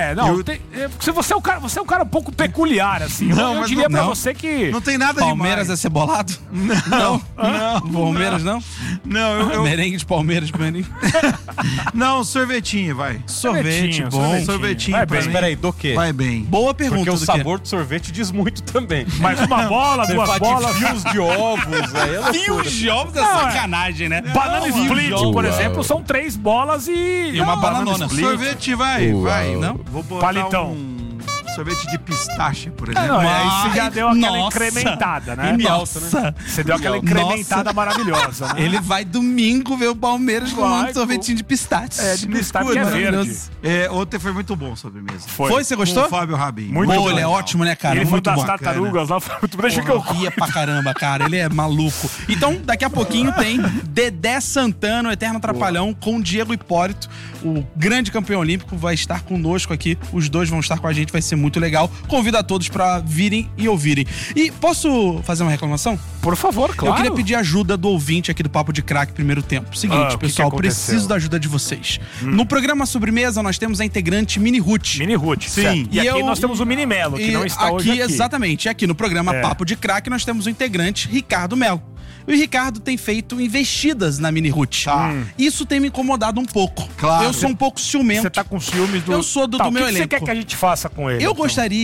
Você é um cara um pouco peculiar, assim. Eu diria pra você que... Não tem nada Palmeiras demais. É cebolado? Não. Palmeiras não? Não, merengue de Palmeiras pra mim. Não, sorvetinho, vai. Sorvete, bom. Sorvetinho vai bem. Mas peraí, do quê? Vai bem. Boa pergunta. Porque o sabor do sorvete diz muito também. Mas uma bola, duas bolas... Fios de ovos, aí fios de ovos é sacanagem, né? Banana split, por exemplo, são 3 bolas e uma bananona. Sorvete vai. Não? Vou botar palitão. Sorvete de pistache, por exemplo. Não, aí você já deu aquela incrementada, né? Nossa. Você deu aquela incrementada maravilhosa, né? Ele vai domingo ver o Palmeiras tomando sorvetinho de pistache. De pistache que é verde. Ontem foi muito bom a sobremesa. Foi? Você gostou? Com o Fábio Rabin. Muito bom. Ele é ótimo, né, cara? Ele foi muito das bom. tartarugas lá, foi muito bom. Deixa que eu ria pra caramba, cara. Ele é maluco. Então, daqui a pouquinho tem Dedé Santana, o Eterno Trapalhão, com Diego Hipólito. O grande campeão olímpico vai estar conosco aqui. Os dois vão estar com a gente, vai ser muito legal. Convido a todos pra virem e ouvirem. E posso fazer uma reclamação? Por favor, claro. Eu queria pedir ajuda do ouvinte aqui do Papo de Craque primeiro tempo. Seguinte, pessoal, preciso da ajuda de vocês. No programa Sobremesa, nós temos a integrante Mini Ruth. Mini Ruth, sim. E aqui nós temos o Mini Melo, que não está hoje aqui. Exatamente. Aqui no programa Papo de Craque, nós temos o integrante Ricardo Melo. E o Ricardo tem feito investidas na Mini Ruth. Isso tem me incomodado um pouco. Claro. Eu sou um pouco ciumento. Você tá com ciúmes do... Eu sou do meu elenco. O que você quer que a gente faça com ele? Eu gostaria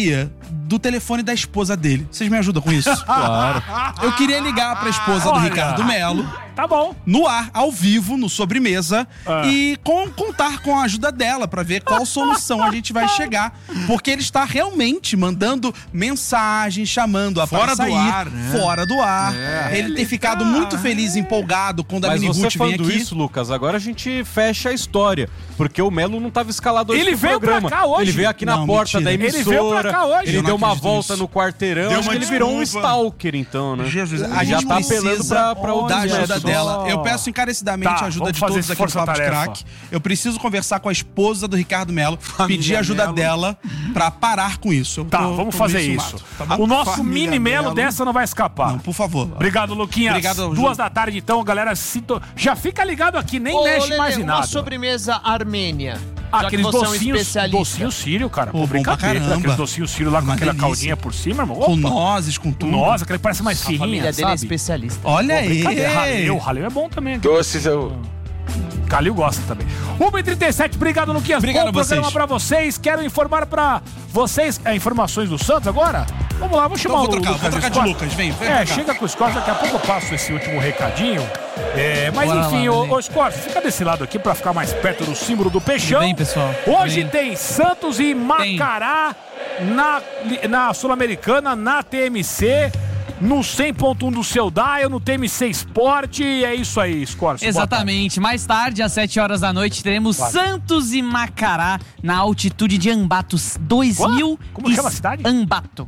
do telefone da esposa dele. Vocês me ajudam com isso? Claro. Eu queria ligar pra esposa do Ricardo Melo. Tá bom. No ar, ao vivo, no Sobremesa. E contar com a ajuda dela pra ver qual solução a gente vai chegar. Porque ele está realmente mandando mensagens, chamando a Fora pra sair. do ar, né? Fora do ar. Ele tem ficado muito feliz, empolgado quando a Mini Ruth vem aqui. Isso, Lucas, agora a gente fecha a história. Porque o Melo não estava escalado hoje Ele veio programa. Pra cá hoje. Ele veio aqui na porta da emissora. Ele veio pra cá hoje. Ele deu uma volta no quarteirão. Acho que ele virou um stalker, então, né? Jesus, a gente tá apelando pra da ajuda dela. Eu peço encarecidamente a ajuda de todos aqui no Papo de Crack. Eu preciso conversar com a esposa do Ricardo Melo, pedir ajuda dela pra parar com isso. Vamos fazer isso. Tá, o nosso mini Melo dessa não vai escapar. Não, por favor. Obrigado, Luquinhas. Obrigado, 2 da tarde, então, galera. Já fica ligado aqui, nem mexe mais em nada. Uma sobremesa armênia. Aqueles docinhos sírio, cara. Pô, brincadeira. Aqueles docinhos sírio lá com aquela caldinha por cima, irmão. Com nozes, com tudo. Nozes, aquele que parece mais fininha, sabe? A família dele é especialista. Olha aí. Raleu é bom também. Doces eu... Calil gosta também. 1h37, obrigado, Luquinhas. Obrigado a vocês. Bom programa pra vocês. Quero informar pra vocês informações do Santos agora. Vamos lá, vamos chamar vou trocar de Lucas, vem. Chega com o Scott, daqui a pouco eu passo esse último recadinho. Mas bora enfim, ô Scott, fica desse lado aqui pra ficar mais perto do símbolo do Peixão. Bem, pessoal. Hoje tem Santos e Macará na Sul-Americana, na TMC. No 100.1 do seu dial, no TMC Sport, e é isso aí, Scorcio. Exatamente. Mais tarde, às 7 horas da noite, teremos Santos e Macará na altitude de Ambato. 2.000. Como chama a cidade? Ambato.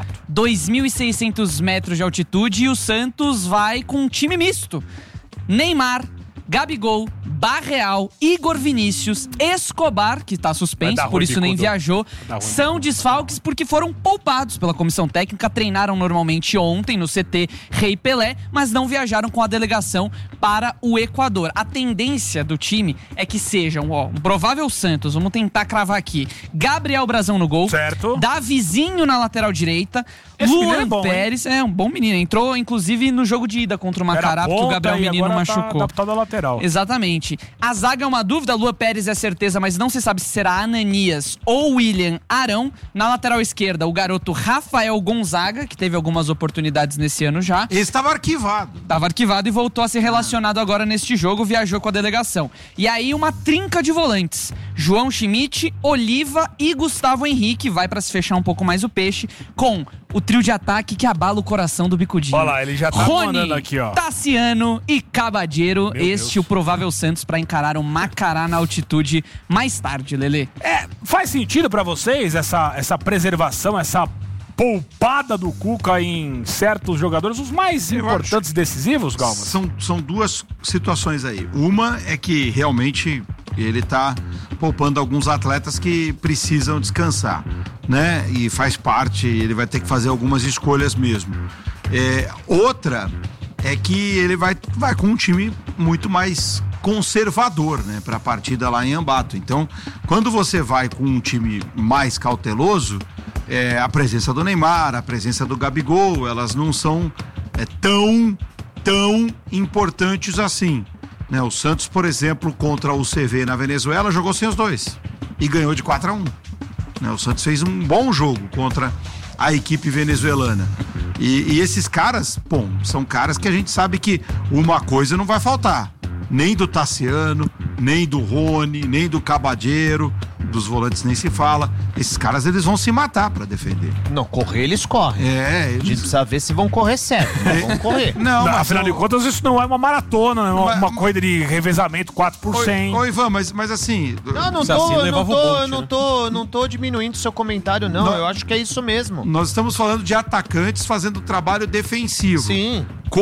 2.600 metros de altitude, e o Santos vai com um time misto. Neymar, Gabigol, Barreal, Igor Vinícius, Escobar, que tá suspenso, por isso nem viajou, são desfalques porque foram poupados pela comissão técnica, treinaram normalmente ontem no CT Rei Pelé, mas não viajaram com a delegação para o Equador. A tendência do time é que sejam, um provável Santos, vamos tentar cravar aqui, Gabriel Brazão no gol, certo. Davizinho na lateral direita, Luan Pérez, um bom menino, entrou inclusive no jogo de ida contra o Macará, porque o Gabriel Menino machucou. Adaptado à lateral. Exatamente. A zaga é uma dúvida, Luan Pérez é certeza, mas não se sabe se será Ananias ou William Arão. Na lateral esquerda, o garoto Rafael Gonzaga, que teve algumas oportunidades nesse ano já. Esse estava arquivado. Estava arquivado e voltou a ser relacionado agora neste jogo, viajou com a delegação. E aí uma trinca de volantes. João Schmidt, Oliva e Gustavo Henrique, vai para se fechar um pouco mais o peixe, com o trio de ataque que abala o coração do Bicudinho. Olha lá, ele já tá mandando aqui, ó. Tassiano e Cabadeiro, o provável Santos para encarar o Macará na altitude mais tarde, Lelê. Faz sentido para vocês essa preservação, essa poupada do Cuca em certos jogadores, os mais importantes e decisivos, Galmas? São duas situações aí. Uma é que realmente ele tá poupando alguns atletas que precisam descansar, né? E faz parte, ele vai ter que fazer algumas escolhas mesmo. Outra é que ele vai com um time muito mais conservador, né, para a partida lá em Ambato. Então, quando você vai com um time mais cauteloso, a presença do Neymar, a presença do Gabigol, elas não são tão importantes assim, né? O Santos, por exemplo, contra o CV na Venezuela, jogou sem os dois e ganhou de 4-1. Né? O Santos fez um bom jogo contra a equipe venezuelana. E esses caras, são caras que a gente sabe que uma coisa não vai faltar. Nem do Tassiano, nem do Rony, nem do Cabadeiro, dos volantes nem se fala. Esses caras, eles vão se matar pra defender. Não, correr eles correm. A gente precisa ver se vão correr certo. Não vão correr. Não, afinal de contas, isso não é uma maratona, é uma corrida de revezamento 4%. Ô Ivan, mas assim... Não tô diminuindo o seu comentário, não. Eu acho que é isso mesmo. Nós estamos falando de atacantes fazendo trabalho defensivo. Sim.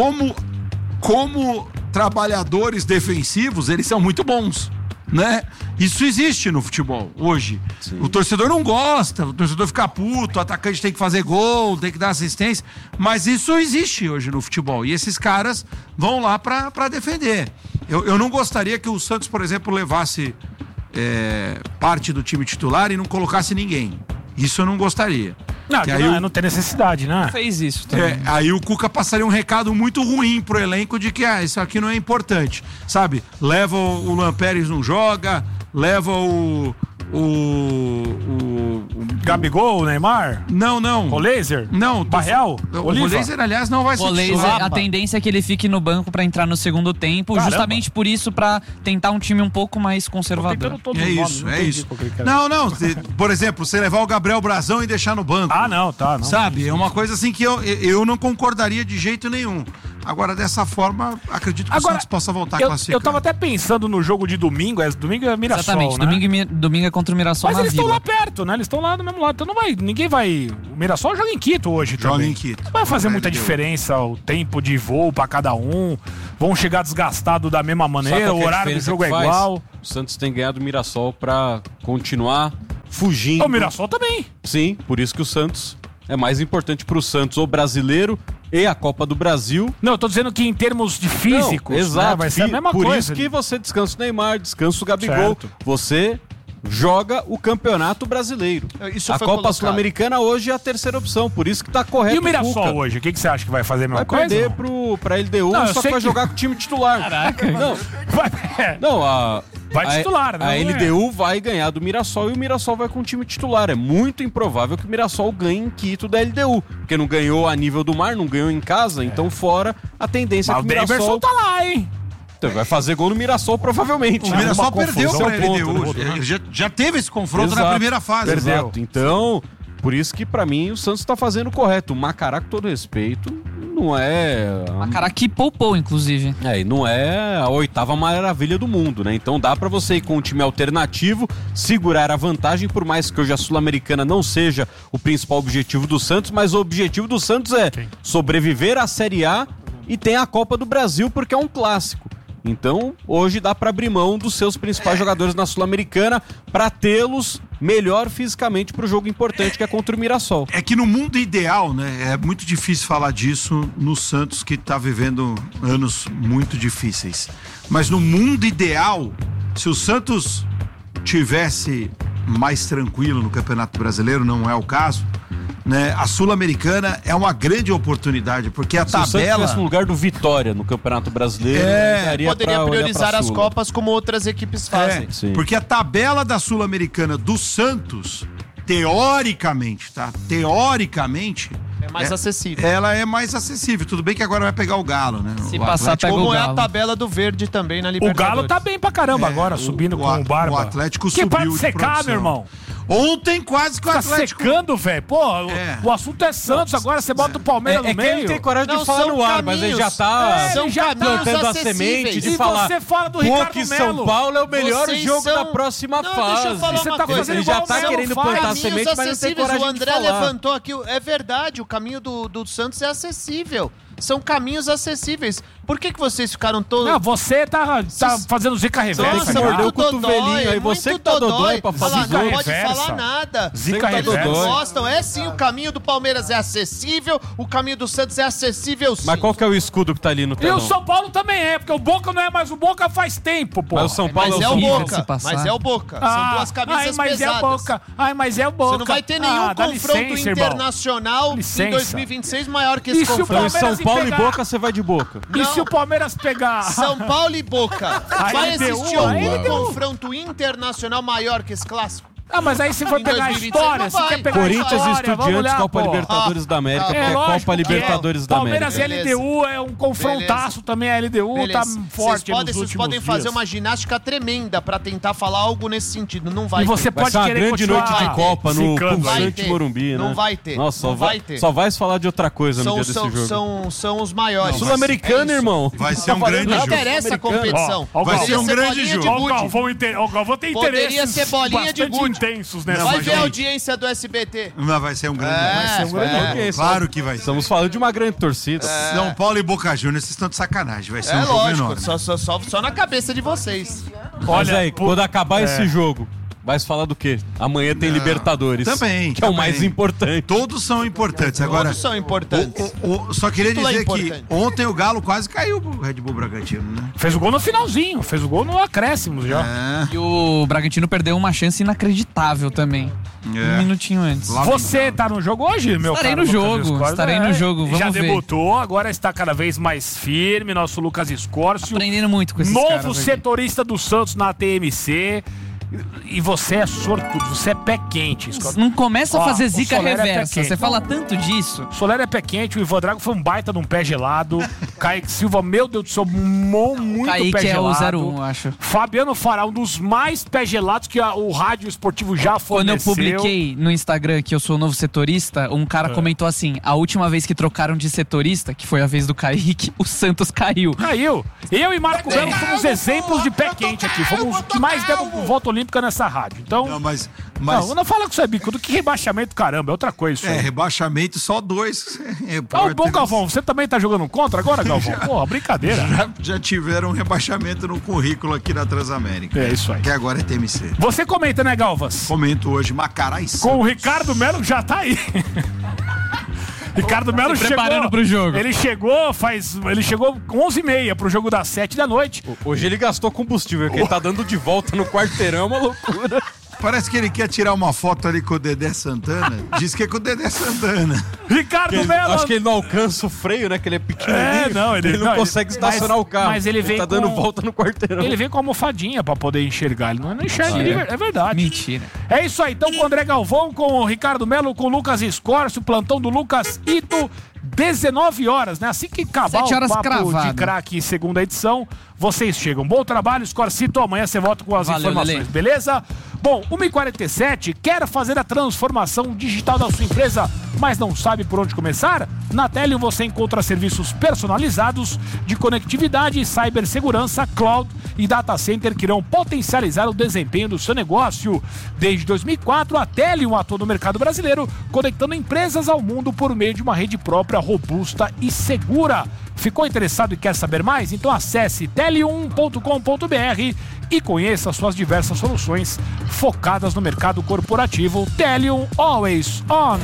Como trabalhadores defensivos, eles são muito bons, né? Isso existe no futebol hoje. Sim. O torcedor não gosta, o torcedor fica puto, o atacante tem que fazer gol, tem que dar assistência, mas isso existe hoje no futebol. E esses caras vão lá pra defender. Eu não gostaria que o Santos, por exemplo, levasse parte do time titular e não colocasse ninguém. Isso eu não gostaria. Não tem necessidade, né? Fez isso também. Aí o Cuca passaria um recado muito ruim pro elenco de que isso aqui não é importante, sabe? Leva o Luan Pérez, não joga, leva o Gabigol, Neymar? Não. O Laser? Não. Barreal? O Laser, aliás, não vai ser titular. A tendência é que ele fique no banco pra entrar no segundo tempo, justamente por isso, pra tentar um time um pouco mais conservador. É isso. Não. Por exemplo, você levar o Gabriel Brazão e deixar no banco. Não. Sabe? É uma coisa assim que eu não concordaria de jeito nenhum. Agora, dessa forma, acredito que o Santos possa voltar a classificar. Eu tava até pensando no jogo de domingo, domingo é Mirassol, exatamente, né? Domingo é contra o Mirassol. Mas eles estão lá perto, né? Eles estão lá do mesmo lado. Então ninguém vai... O Mirassol joga em Quito hoje também. Joga em Quito. Não vai fazer muita diferença o tempo de voo pra cada um. Vão chegar desgastados da mesma maneira, o horário do jogo é igual. O Santos tem ganhado o Mirassol pra continuar fugindo. O Mirassol também. Sim, por isso que o Santos é mais importante pro Santos, o brasileiro e a Copa do Brasil. Não, eu tô dizendo que em termos de físicos, exato, né, vai ser a mesma por coisa. Por isso que você descansa o Neymar, descansa o Gabigol. Certo. Você joga o Campeonato Brasileiro. A Copa Sul-Americana hoje é a terceira opção, por isso que tá correto. E o Mirassol hoje? O que você acha que vai fazer a mesma coisa? Vai perder pra LDU, só que vai jogar com o time titular. Caraca. Vai titular, né? A LDU vai ganhar do Mirassol e o Mirassol vai com o time titular. É muito improvável que o Mirassol ganhe em Quito da LDU, porque não ganhou a nível do mar, não ganhou em casa, então fora a tendência é que o Mirassol tá lá, hein? Então vai fazer gol no Mirassol, provavelmente. O Mirassol perdeu pra LDU. Já teve esse confronto na primeira fase. Perdeu. Então, por isso que pra mim o Santos tá fazendo o correto. O Macará, com todo respeito, não é... Macará que poupou, inclusive. E não é a 8ª maravilha do mundo, né? Então dá pra você ir com um time alternativo, segurar a vantagem, por mais que hoje a Sul-Americana não seja o principal objetivo do Santos, mas o objetivo do Santos é sobreviver à Série A e tem a Copa do Brasil, porque é um clássico. Então, hoje dá pra abrir mão dos seus principais jogadores na Sul-Americana pra tê-los melhor fisicamente pro jogo importante que é contra o Mirassol. É que no mundo ideal, né, é muito difícil falar disso no Santos, que tá vivendo anos muito difíceis. Mas no mundo ideal, se o Santos tivesse mais tranquilo no Campeonato Brasileiro, não é o caso, né? A Sul-Americana é uma grande oportunidade, porque a tabela... Se o Santos tivesse no lugar do Vitória no Campeonato Brasileiro, poderia priorizar as Copas como outras equipes fazem. Porque a tabela da Sul-Americana do Santos, teoricamente, é mais acessível. Ela é mais acessível. Tudo bem que agora vai pegar o Galo, né? Se passar, pega o Galo. Como é a tabela do Verde também na Libertadores. O Galo tá bem pra caramba agora, subindo com o Barba. O Atlético subiu de produção. Secar, meu irmão. Ontem quase que o Atlético... secando, velho. Pô, o assunto é Santos, agora você bota o Palmeiras no meio. É que ele tem coragem de falar no ar, mas ele já tá plantando a semente de falar. Você fala do Ricardo Melo. São Paulo é o melhor jogo da próxima fase. Você tá fazendo ele já tá querendo plantar a semente, mas não tem coragem de falar. O André levantou aqui, é verdade, o caminho do Santos é acessível. São caminhos acessíveis. Por que vocês ficaram todos... Não, você tá fazendo zica reversa. Nossa, mordeu o cotovelinho aí. Você que tá dodói pra fazer zica reversa. Não pode falar nada. Zica reversa. Gostam. É sim, o caminho do Palmeiras é acessível, o caminho do Santos é acessível sim. Mas qual que é o escudo que tá ali no telão? E o São Paulo também é, porque o Boca não é mais o Boca faz tempo, pô. Mas o São Paulo é o Boca. Mas é o Boca. São duas camisas mas pesadas. É o Boca. Mas é o Boca. Você não vai ter nenhum confronto internacional em 2026 maior que esse confronto. São Paulo e Boca, você vai de Boca. E se o Palmeiras pegar... São Paulo e Boca. Vai existir algum confronto internacional maior que esse clássico? Mas aí se for pegar a história, você quer pegar Corinthians a história, e Estudiantes, Copa Libertadores da América, Copa Libertadores da América. Palmeiras e LDU é um confrontaço também, a LDU tá forte nos últimos Vocês podem fazer uma ginástica tremenda pra tentar falar algo nesse sentido, não vai ter. E você pode querer grande noite de Copa no pulsante Morumbi, né? Não vai ter. Nossa, só vai se falar de outra coisa no dia desse jogo. São os maiores. Sul-Americano, irmão. Vai ser um grande jogo. Não interessa a competição. Vai ser um grande jogo. Vou ter interesse. Poderia ser bolinha de gude. Intensos nessa. Vai ver a audiência do SBT. Mas vai ser um grande. Claro que vai ser. Estamos falando de uma grande torcida. São Paulo e Boca Juniors, vocês estão de sacanagem. Vai ser um jogo lógico, enorme. Só na cabeça de vocês. Olha aí, quando acabar esse jogo, vai se falar do quê? Amanhã tem Libertadores. Também. Que é o mais importante. Todos são importantes. Agora, todos são importantes. Só queria dizer que ontem o Galo quase caiu pro Red Bull Bragantino, né? Fez o gol no finalzinho, fez o gol no acréscimo já. E o Bragantino perdeu uma chance inacreditável também. Um minutinho antes. Você tá no jogo hoje, meu Estarei no jogo, vamos já ver. Debutou, agora está cada vez mais firme, nosso Lucas Escórcio. Aprendendo muito com esses caras. Novo setorista do Santos na TMC. E você é sortudo, você é pé quente. Não começa a fazer zica reversa, você fala tanto disso. Soler é pé quente, o Ivan Drago foi um baita de um pé gelado. Kaique Silva, meu Deus do céu, muito Kaique pé gelado. Kaique é o 01, eu acho. Fabiano Fará, um dos mais pé gelados que o rádio esportivo já forneceu. Quando eu publiquei no Instagram que eu sou o novo setorista, um cara comentou assim, a última vez que trocaram de setorista, que foi a vez do Kaique, o Santos caiu. Caiu. Eu e Marco Belo fomos exemplos de pé quente aqui. Fomos os que mais demos volta olímpica nessa rádio. Então, não fala com você, Bico, do que rebaixamento, caramba, é outra coisa. Isso aí. Rebaixamento só 2. Bom, Galvão, você também tá jogando contra agora, Galvão? Porra, brincadeira. Já tiveram um rebaixamento no currículo aqui da Transamérica. É isso aí. Que agora é TMC. Você comenta, né, Galvas? Comento hoje, Macará e Santos. Com o Ricardo Melo, que já tá aí. Ricardo Melo chegou preparando pro jogo. Ele chegou 11h30 pro jogo das 7 da noite. Hoje ele gastou combustível, que ele tá dando de volta no quarteirão, é uma loucura. Parece que ele quer tirar uma foto ali com o Dedé Santana. Diz que é com o Dedé Santana. Ricardo Melo! Acho que ele não alcança o freio, né? Que ele é pequenininho. Ele não consegue estacionar o carro. Mas ele vem tá dando volta no quarteirão. Ele vem com a almofadinha pra poder enxergar. Ele não enxerga, é verdade. Mentira. É isso aí. Então com o André Galvão, com o Ricardo Melo, com o Lucas Escorcio, o plantão do Lucas Ito. 19 horas, né? Assim que acabar o Papo cravado. de Craque, segunda edição, vocês chegam. Bom trabalho, Scorcito. Amanhã você volta com as informações, Lelê. Beleza? Bom, 1h47, quer fazer a transformação digital da sua empresa, mas não sabe por onde começar? Na Telio você encontra serviços personalizados de conectividade, cibersegurança, cloud e data center que irão potencializar o desempenho do seu negócio. Desde 2004, a Telio atua no mercado brasileiro, conectando empresas ao mundo por meio de uma rede própria, robusta e segura. Ficou interessado e quer saber mais? Então acesse telium.com.br e conheça suas diversas soluções focadas no mercado corporativo. Telium Always On.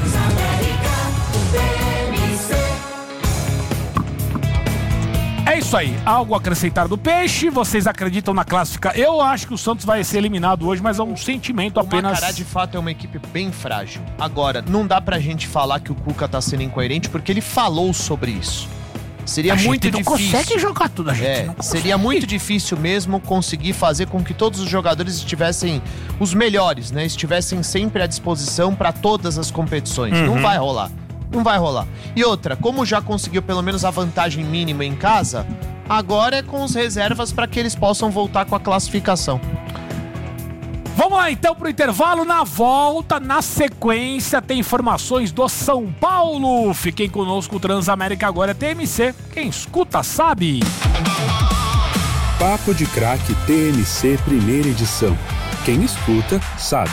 É isso aí, algo a acrescentar do Peixe, vocês acreditam na classificação? Eu acho que o Santos vai ser eliminado hoje, mas é um sentimento apenas... O Macará, de fato, é uma equipe bem frágil. Agora, não dá pra gente falar que o Cuca tá sendo incoerente, porque ele falou sobre isso. Seria muito difícil. Consegue jogar tudo, a gente seria muito difícil mesmo conseguir fazer com que todos os jogadores estivessem os melhores, né? Estivessem sempre à disposição para todas as competições. Não vai rolar. Não vai rolar. E outra, como já conseguiu pelo menos a vantagem mínima em casa, agora é com as reservas para que eles possam voltar com a classificação. Vamos lá então pro intervalo. Na volta, na sequência, tem informações do São Paulo. Fiquem conosco, o Transamérica agora é TMC. Quem escuta sabe. Papo de Craque TMC primeira edição. Quem escuta sabe.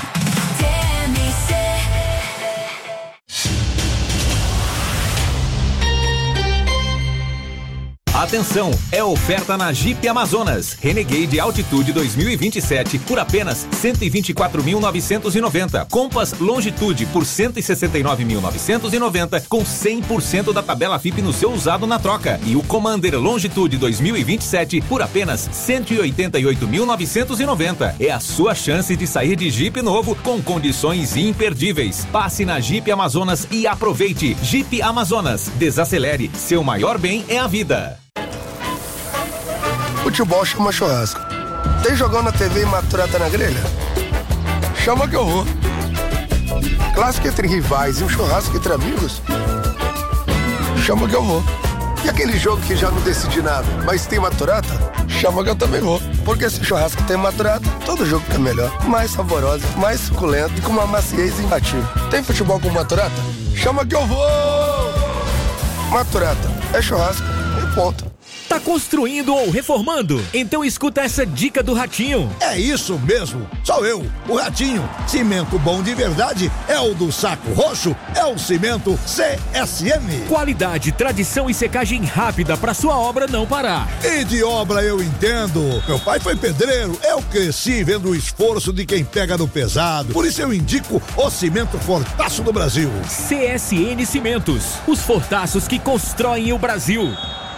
Atenção, é oferta na Jeep Amazonas. Renegade Altitude 2027 por apenas R$ 124.990. Compass Longitude por R$ 169.990 com 100% da tabela FIP no seu usado na troca. E o Commander Longitude 2027 por apenas R$ 188.990. É a sua chance de sair de Jeep novo com condições imperdíveis. Passe na Jeep Amazonas e aproveite. Jeep Amazonas. Desacelere. Seu maior bem é a vida. Futebol chama churrasco. Tem jogão na TV e maturata na grelha? Chama que eu vou. Clássico entre rivais e um churrasco entre amigos? Chama que eu vou. E aquele jogo que já não decidi nada, mas tem maturata? Chama que eu também vou. Porque se churrasco tem maturata, todo jogo fica melhor. Mais saborosa, mais suculento e com uma maciez imbatível. Tem futebol com maturata? Chama que eu vou! Maturata é churrasco e ponto. Tá construindo ou reformando? Então escuta essa dica do Ratinho. É isso mesmo, sou eu, o Ratinho. Cimento bom de verdade é o do Saco Roxo, é o cimento CSM. Qualidade, tradição e secagem rápida pra sua obra não parar. E de obra eu entendo. Meu pai foi pedreiro, eu cresci vendo o esforço de quem pega no pesado. Por isso eu indico o cimento Fortaço do Brasil. CSN Cimentos, os fortaços que constroem o Brasil.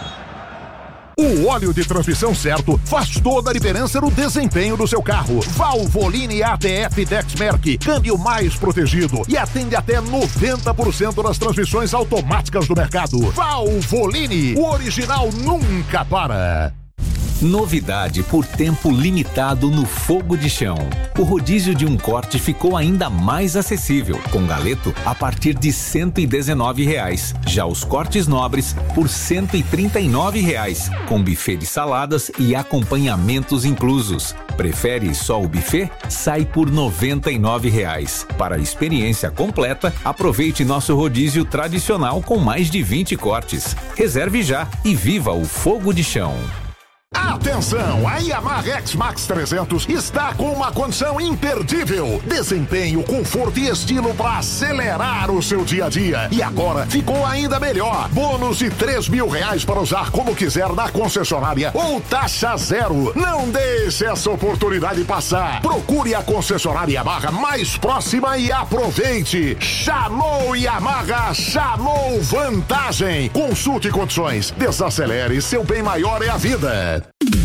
O óleo de transmissão certo faz toda a diferença no desempenho do seu carro. Valvoline ATF Dexmerc, câmbio mais protegido e atende até 90% das transmissões automáticas do mercado. Valvoline, o original nunca para. Novidade por tempo limitado no Fogo de Chão. O rodízio de um corte ficou ainda mais acessível, com galeto a partir de R$ 119. Já os cortes nobres por R$ 139, com buffet de saladas e acompanhamentos inclusos. Prefere só o buffet? Sai por R$ 99. Para a experiência completa, aproveite nosso rodízio tradicional com mais de 20 cortes. Reserve já e viva o Fogo de Chão. Atenção, a Yamaha X-Max 300 está com uma condição imperdível. Desempenho, conforto e estilo para acelerar o seu dia a dia. E agora ficou ainda melhor. Bônus de R$3.000 para usar como quiser na concessionária ou taxa zero. Não deixe essa oportunidade passar. Procure a concessionária Yamaha mais próxima e aproveite. Chamou Yamaha, chamou vantagem. Consulte condições. Desacelere, seu bem maior é a vida.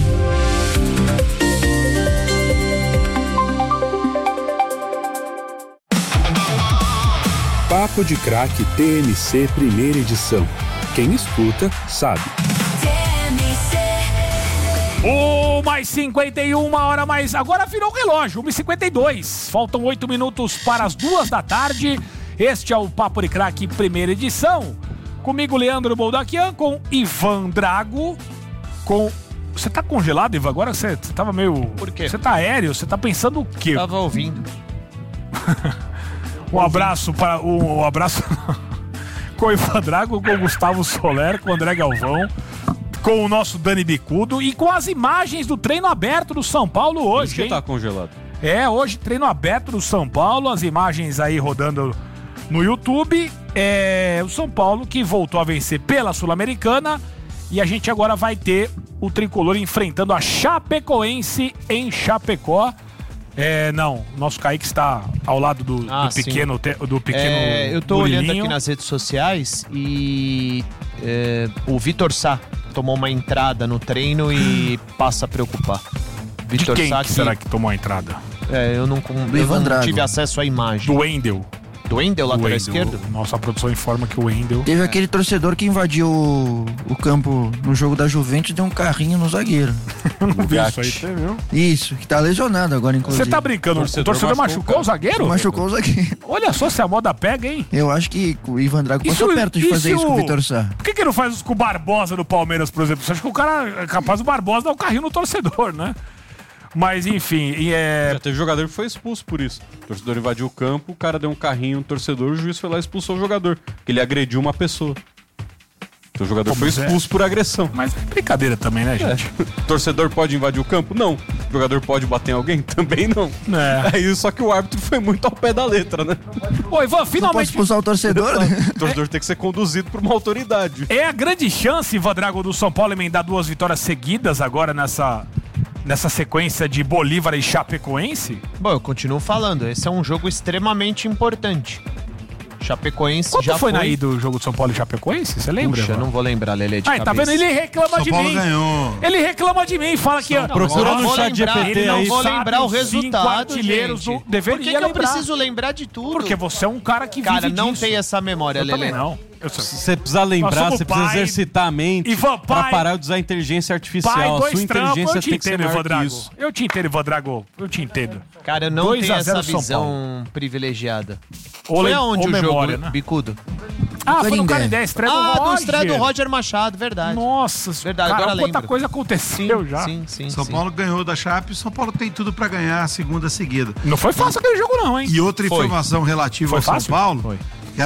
Papo de Craque TMC primeira edição. Quem escuta, sabe. Mais 51, uma hora mais. Agora virou o relógio, 1h52. Faltam 8 minutos para as 2 da tarde. Este é o Papo de Craque primeira edição. Comigo, Leandro Boldaquian, com Ivan Drago, com... Você tá congelado, Ivan? Agora você tava meio... Por quê? Você tá aéreo? Você tá pensando o quê? Tava ouvindo. Um abraço para... Um abraço com o Ivan Drago, com o Gustavo Soler, com o André Galvão, com o nosso Dani Bicudo e com as imagens do treino aberto do São Paulo hoje, Isso que tá congelado. Hoje treino aberto do São Paulo, as imagens aí rodando no YouTube. O São Paulo que voltou a vencer pela Sul-Americana. E a gente agora vai ter o Tricolor enfrentando a Chapecoense em Chapecó. Nosso Kaique está ao lado do pequeno eu tô olhando aqui nas redes sociais e o Vitor Sá tomou uma entrada no treino e passa a preocupar. Vitor Sá, será que tomou a entrada? Eu não tive acesso à imagem. Do Wendel. Do Wendel, lateral esquerdo? Nossa produção informa que o Wendel... Teve aquele torcedor que invadiu o campo no jogo da Juventus e deu um carrinho no zagueiro. Eu não vi isso aí, você viu? Isso, que tá lesionado agora, inclusive. Você tá brincando? O torcedor machucou o zagueiro? Machucou o zagueiro. Olha só se a moda pega, hein? Eu acho que o Ivan Drago passou perto de fazer isso com o Vitor Sá. Por que não faz isso com o Barbosa do Palmeiras, por exemplo? Você acha que o cara é capaz do Barbosa dar um carrinho no torcedor, né? Mas enfim, Já teve jogador que foi expulso por isso. O torcedor invadiu o campo, o cara deu um carrinho no torcedor, o juiz foi lá e expulsou o jogador. Porque ele agrediu uma pessoa. Então o jogador foi expulso por agressão. Mas é brincadeira também, né, gente? Torcedor pode invadir o campo? Não. O jogador pode bater em alguém? Também não. Só que o árbitro foi muito ao pé da letra, né? Ô, Ivan, finalmente... Não pode expulsar o torcedor, né? O torcedor tem que ser conduzido por uma autoridade. É a grande chance, Ivan Drago, do São Paulo emendar 2 vitórias seguidas agora nessa sequência de Bolívar e Chapecoense? Bom, eu continuo falando, esse é um jogo extremamente importante. Chapecoense Quanto foi na ida do jogo de São Paulo e Chapecoense? Você lembra? Puxa, não vou lembrar, Lelê, de cabeça. Tá vendo? Ele reclama de mim. São Paulo ganhou. Ele reclama de mim e fala que... Procura no chat GPT aí. Não vou lembrar o resultado, artilheiros gente. Deveria Por que eu preciso lembrar de tudo? Porque você é um cara que vive disso. Cara, não tem essa memória, Eu Lelê. também não. Você precisa lembrar, você precisa exercitar a mente Ivan, pra parar de usar a inteligência artificial. A sua inteligência tem que ser maior que isso. Eu te entendo, Ivan Drago. Eu te entendo. Cara, eu não tenho essa visão privilegiada. Foi aonde o memória, jogo, né? Bicudo? Foi no Canindé, estreia do Roger. do estreia do Roger Machado, verdade. Nossa, verdade, cara, agora quanta lembro. coisa aconteceu já. São Paulo ganhou da Chape, São Paulo tem tudo pra ganhar a segunda seguida. Não foi fácil aquele jogo não, hein? E outra informação relativa ao São Paulo... Foi.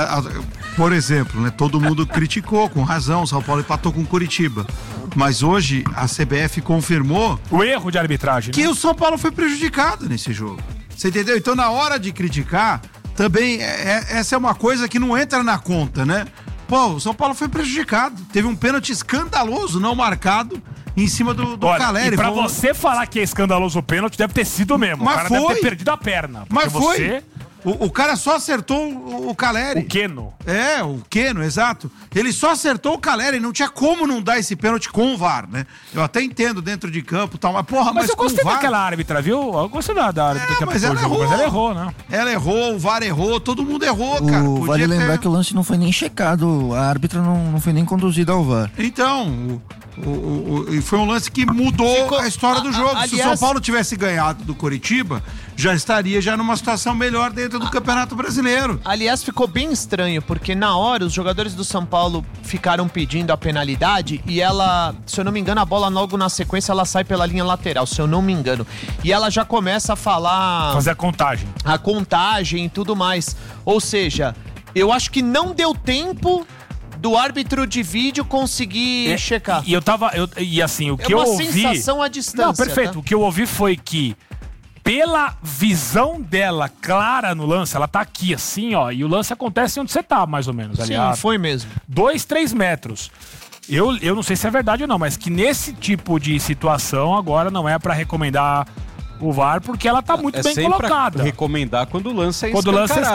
Por exemplo, né, todo mundo criticou, com razão, São Paulo empatou com Curitiba. Mas hoje a CBF confirmou... O erro de arbitragem. Que o São Paulo foi prejudicado nesse jogo. Você entendeu? Então, na hora de criticar, também essa é uma coisa que não entra na conta, né? Pô, o São Paulo foi prejudicado. Teve um pênalti escandaloso, não marcado, em cima do Caleri. E pra você falar que é escandaloso o pênalti, deve ter sido mesmo. Mas o cara deve ter perdido a perna. Mas foi. Você... O cara só acertou o Caleri. O Keno. O Keno, exato. Ele só acertou o Caleri, não tinha como não dar esse pênalti com o VAR, né? Eu até entendo dentro de campo e tal, mas porra, mas eu com o gostei VAR... daquela árbitra, viu? Eu gostei da árbitra que mas ela errou. Mas ela errou, né? Ela errou, o VAR errou, todo mundo errou, cara. Vale lembrar que o lance não foi nem checado, a árbitra não foi nem conduzida ao VAR. Então, foi um lance que mudou a história do jogo. Se o São Paulo tivesse ganhado do Coritiba, já estaria numa situação melhor dentro do Campeonato Brasileiro. Aliás, ficou bem estranho, porque na hora os jogadores do São Paulo ficaram pedindo a penalidade e ela, se eu não me engano, a bola logo na sequência ela sai pela linha lateral, se eu não me engano. E ela já começa a falar... Fazer a contagem. A contagem e tudo mais. Ou seja, eu acho que não deu tempo do árbitro de vídeo conseguir checar. E o que eu ouvi... É uma sensação à distância. Não, perfeito. Tá? O que eu ouvi foi que, pela visão dela clara no lance, ela tá aqui assim, ó, e o lance acontece onde você tá, mais ou menos. Sim, foi mesmo. 2-3 metros. Eu não sei se é verdade ou não, mas que nesse tipo de situação agora não é pra recomendar o VAR, porque ela tá muito bem colocada. Recomendar quando o lance é escancarado. Quando o lance é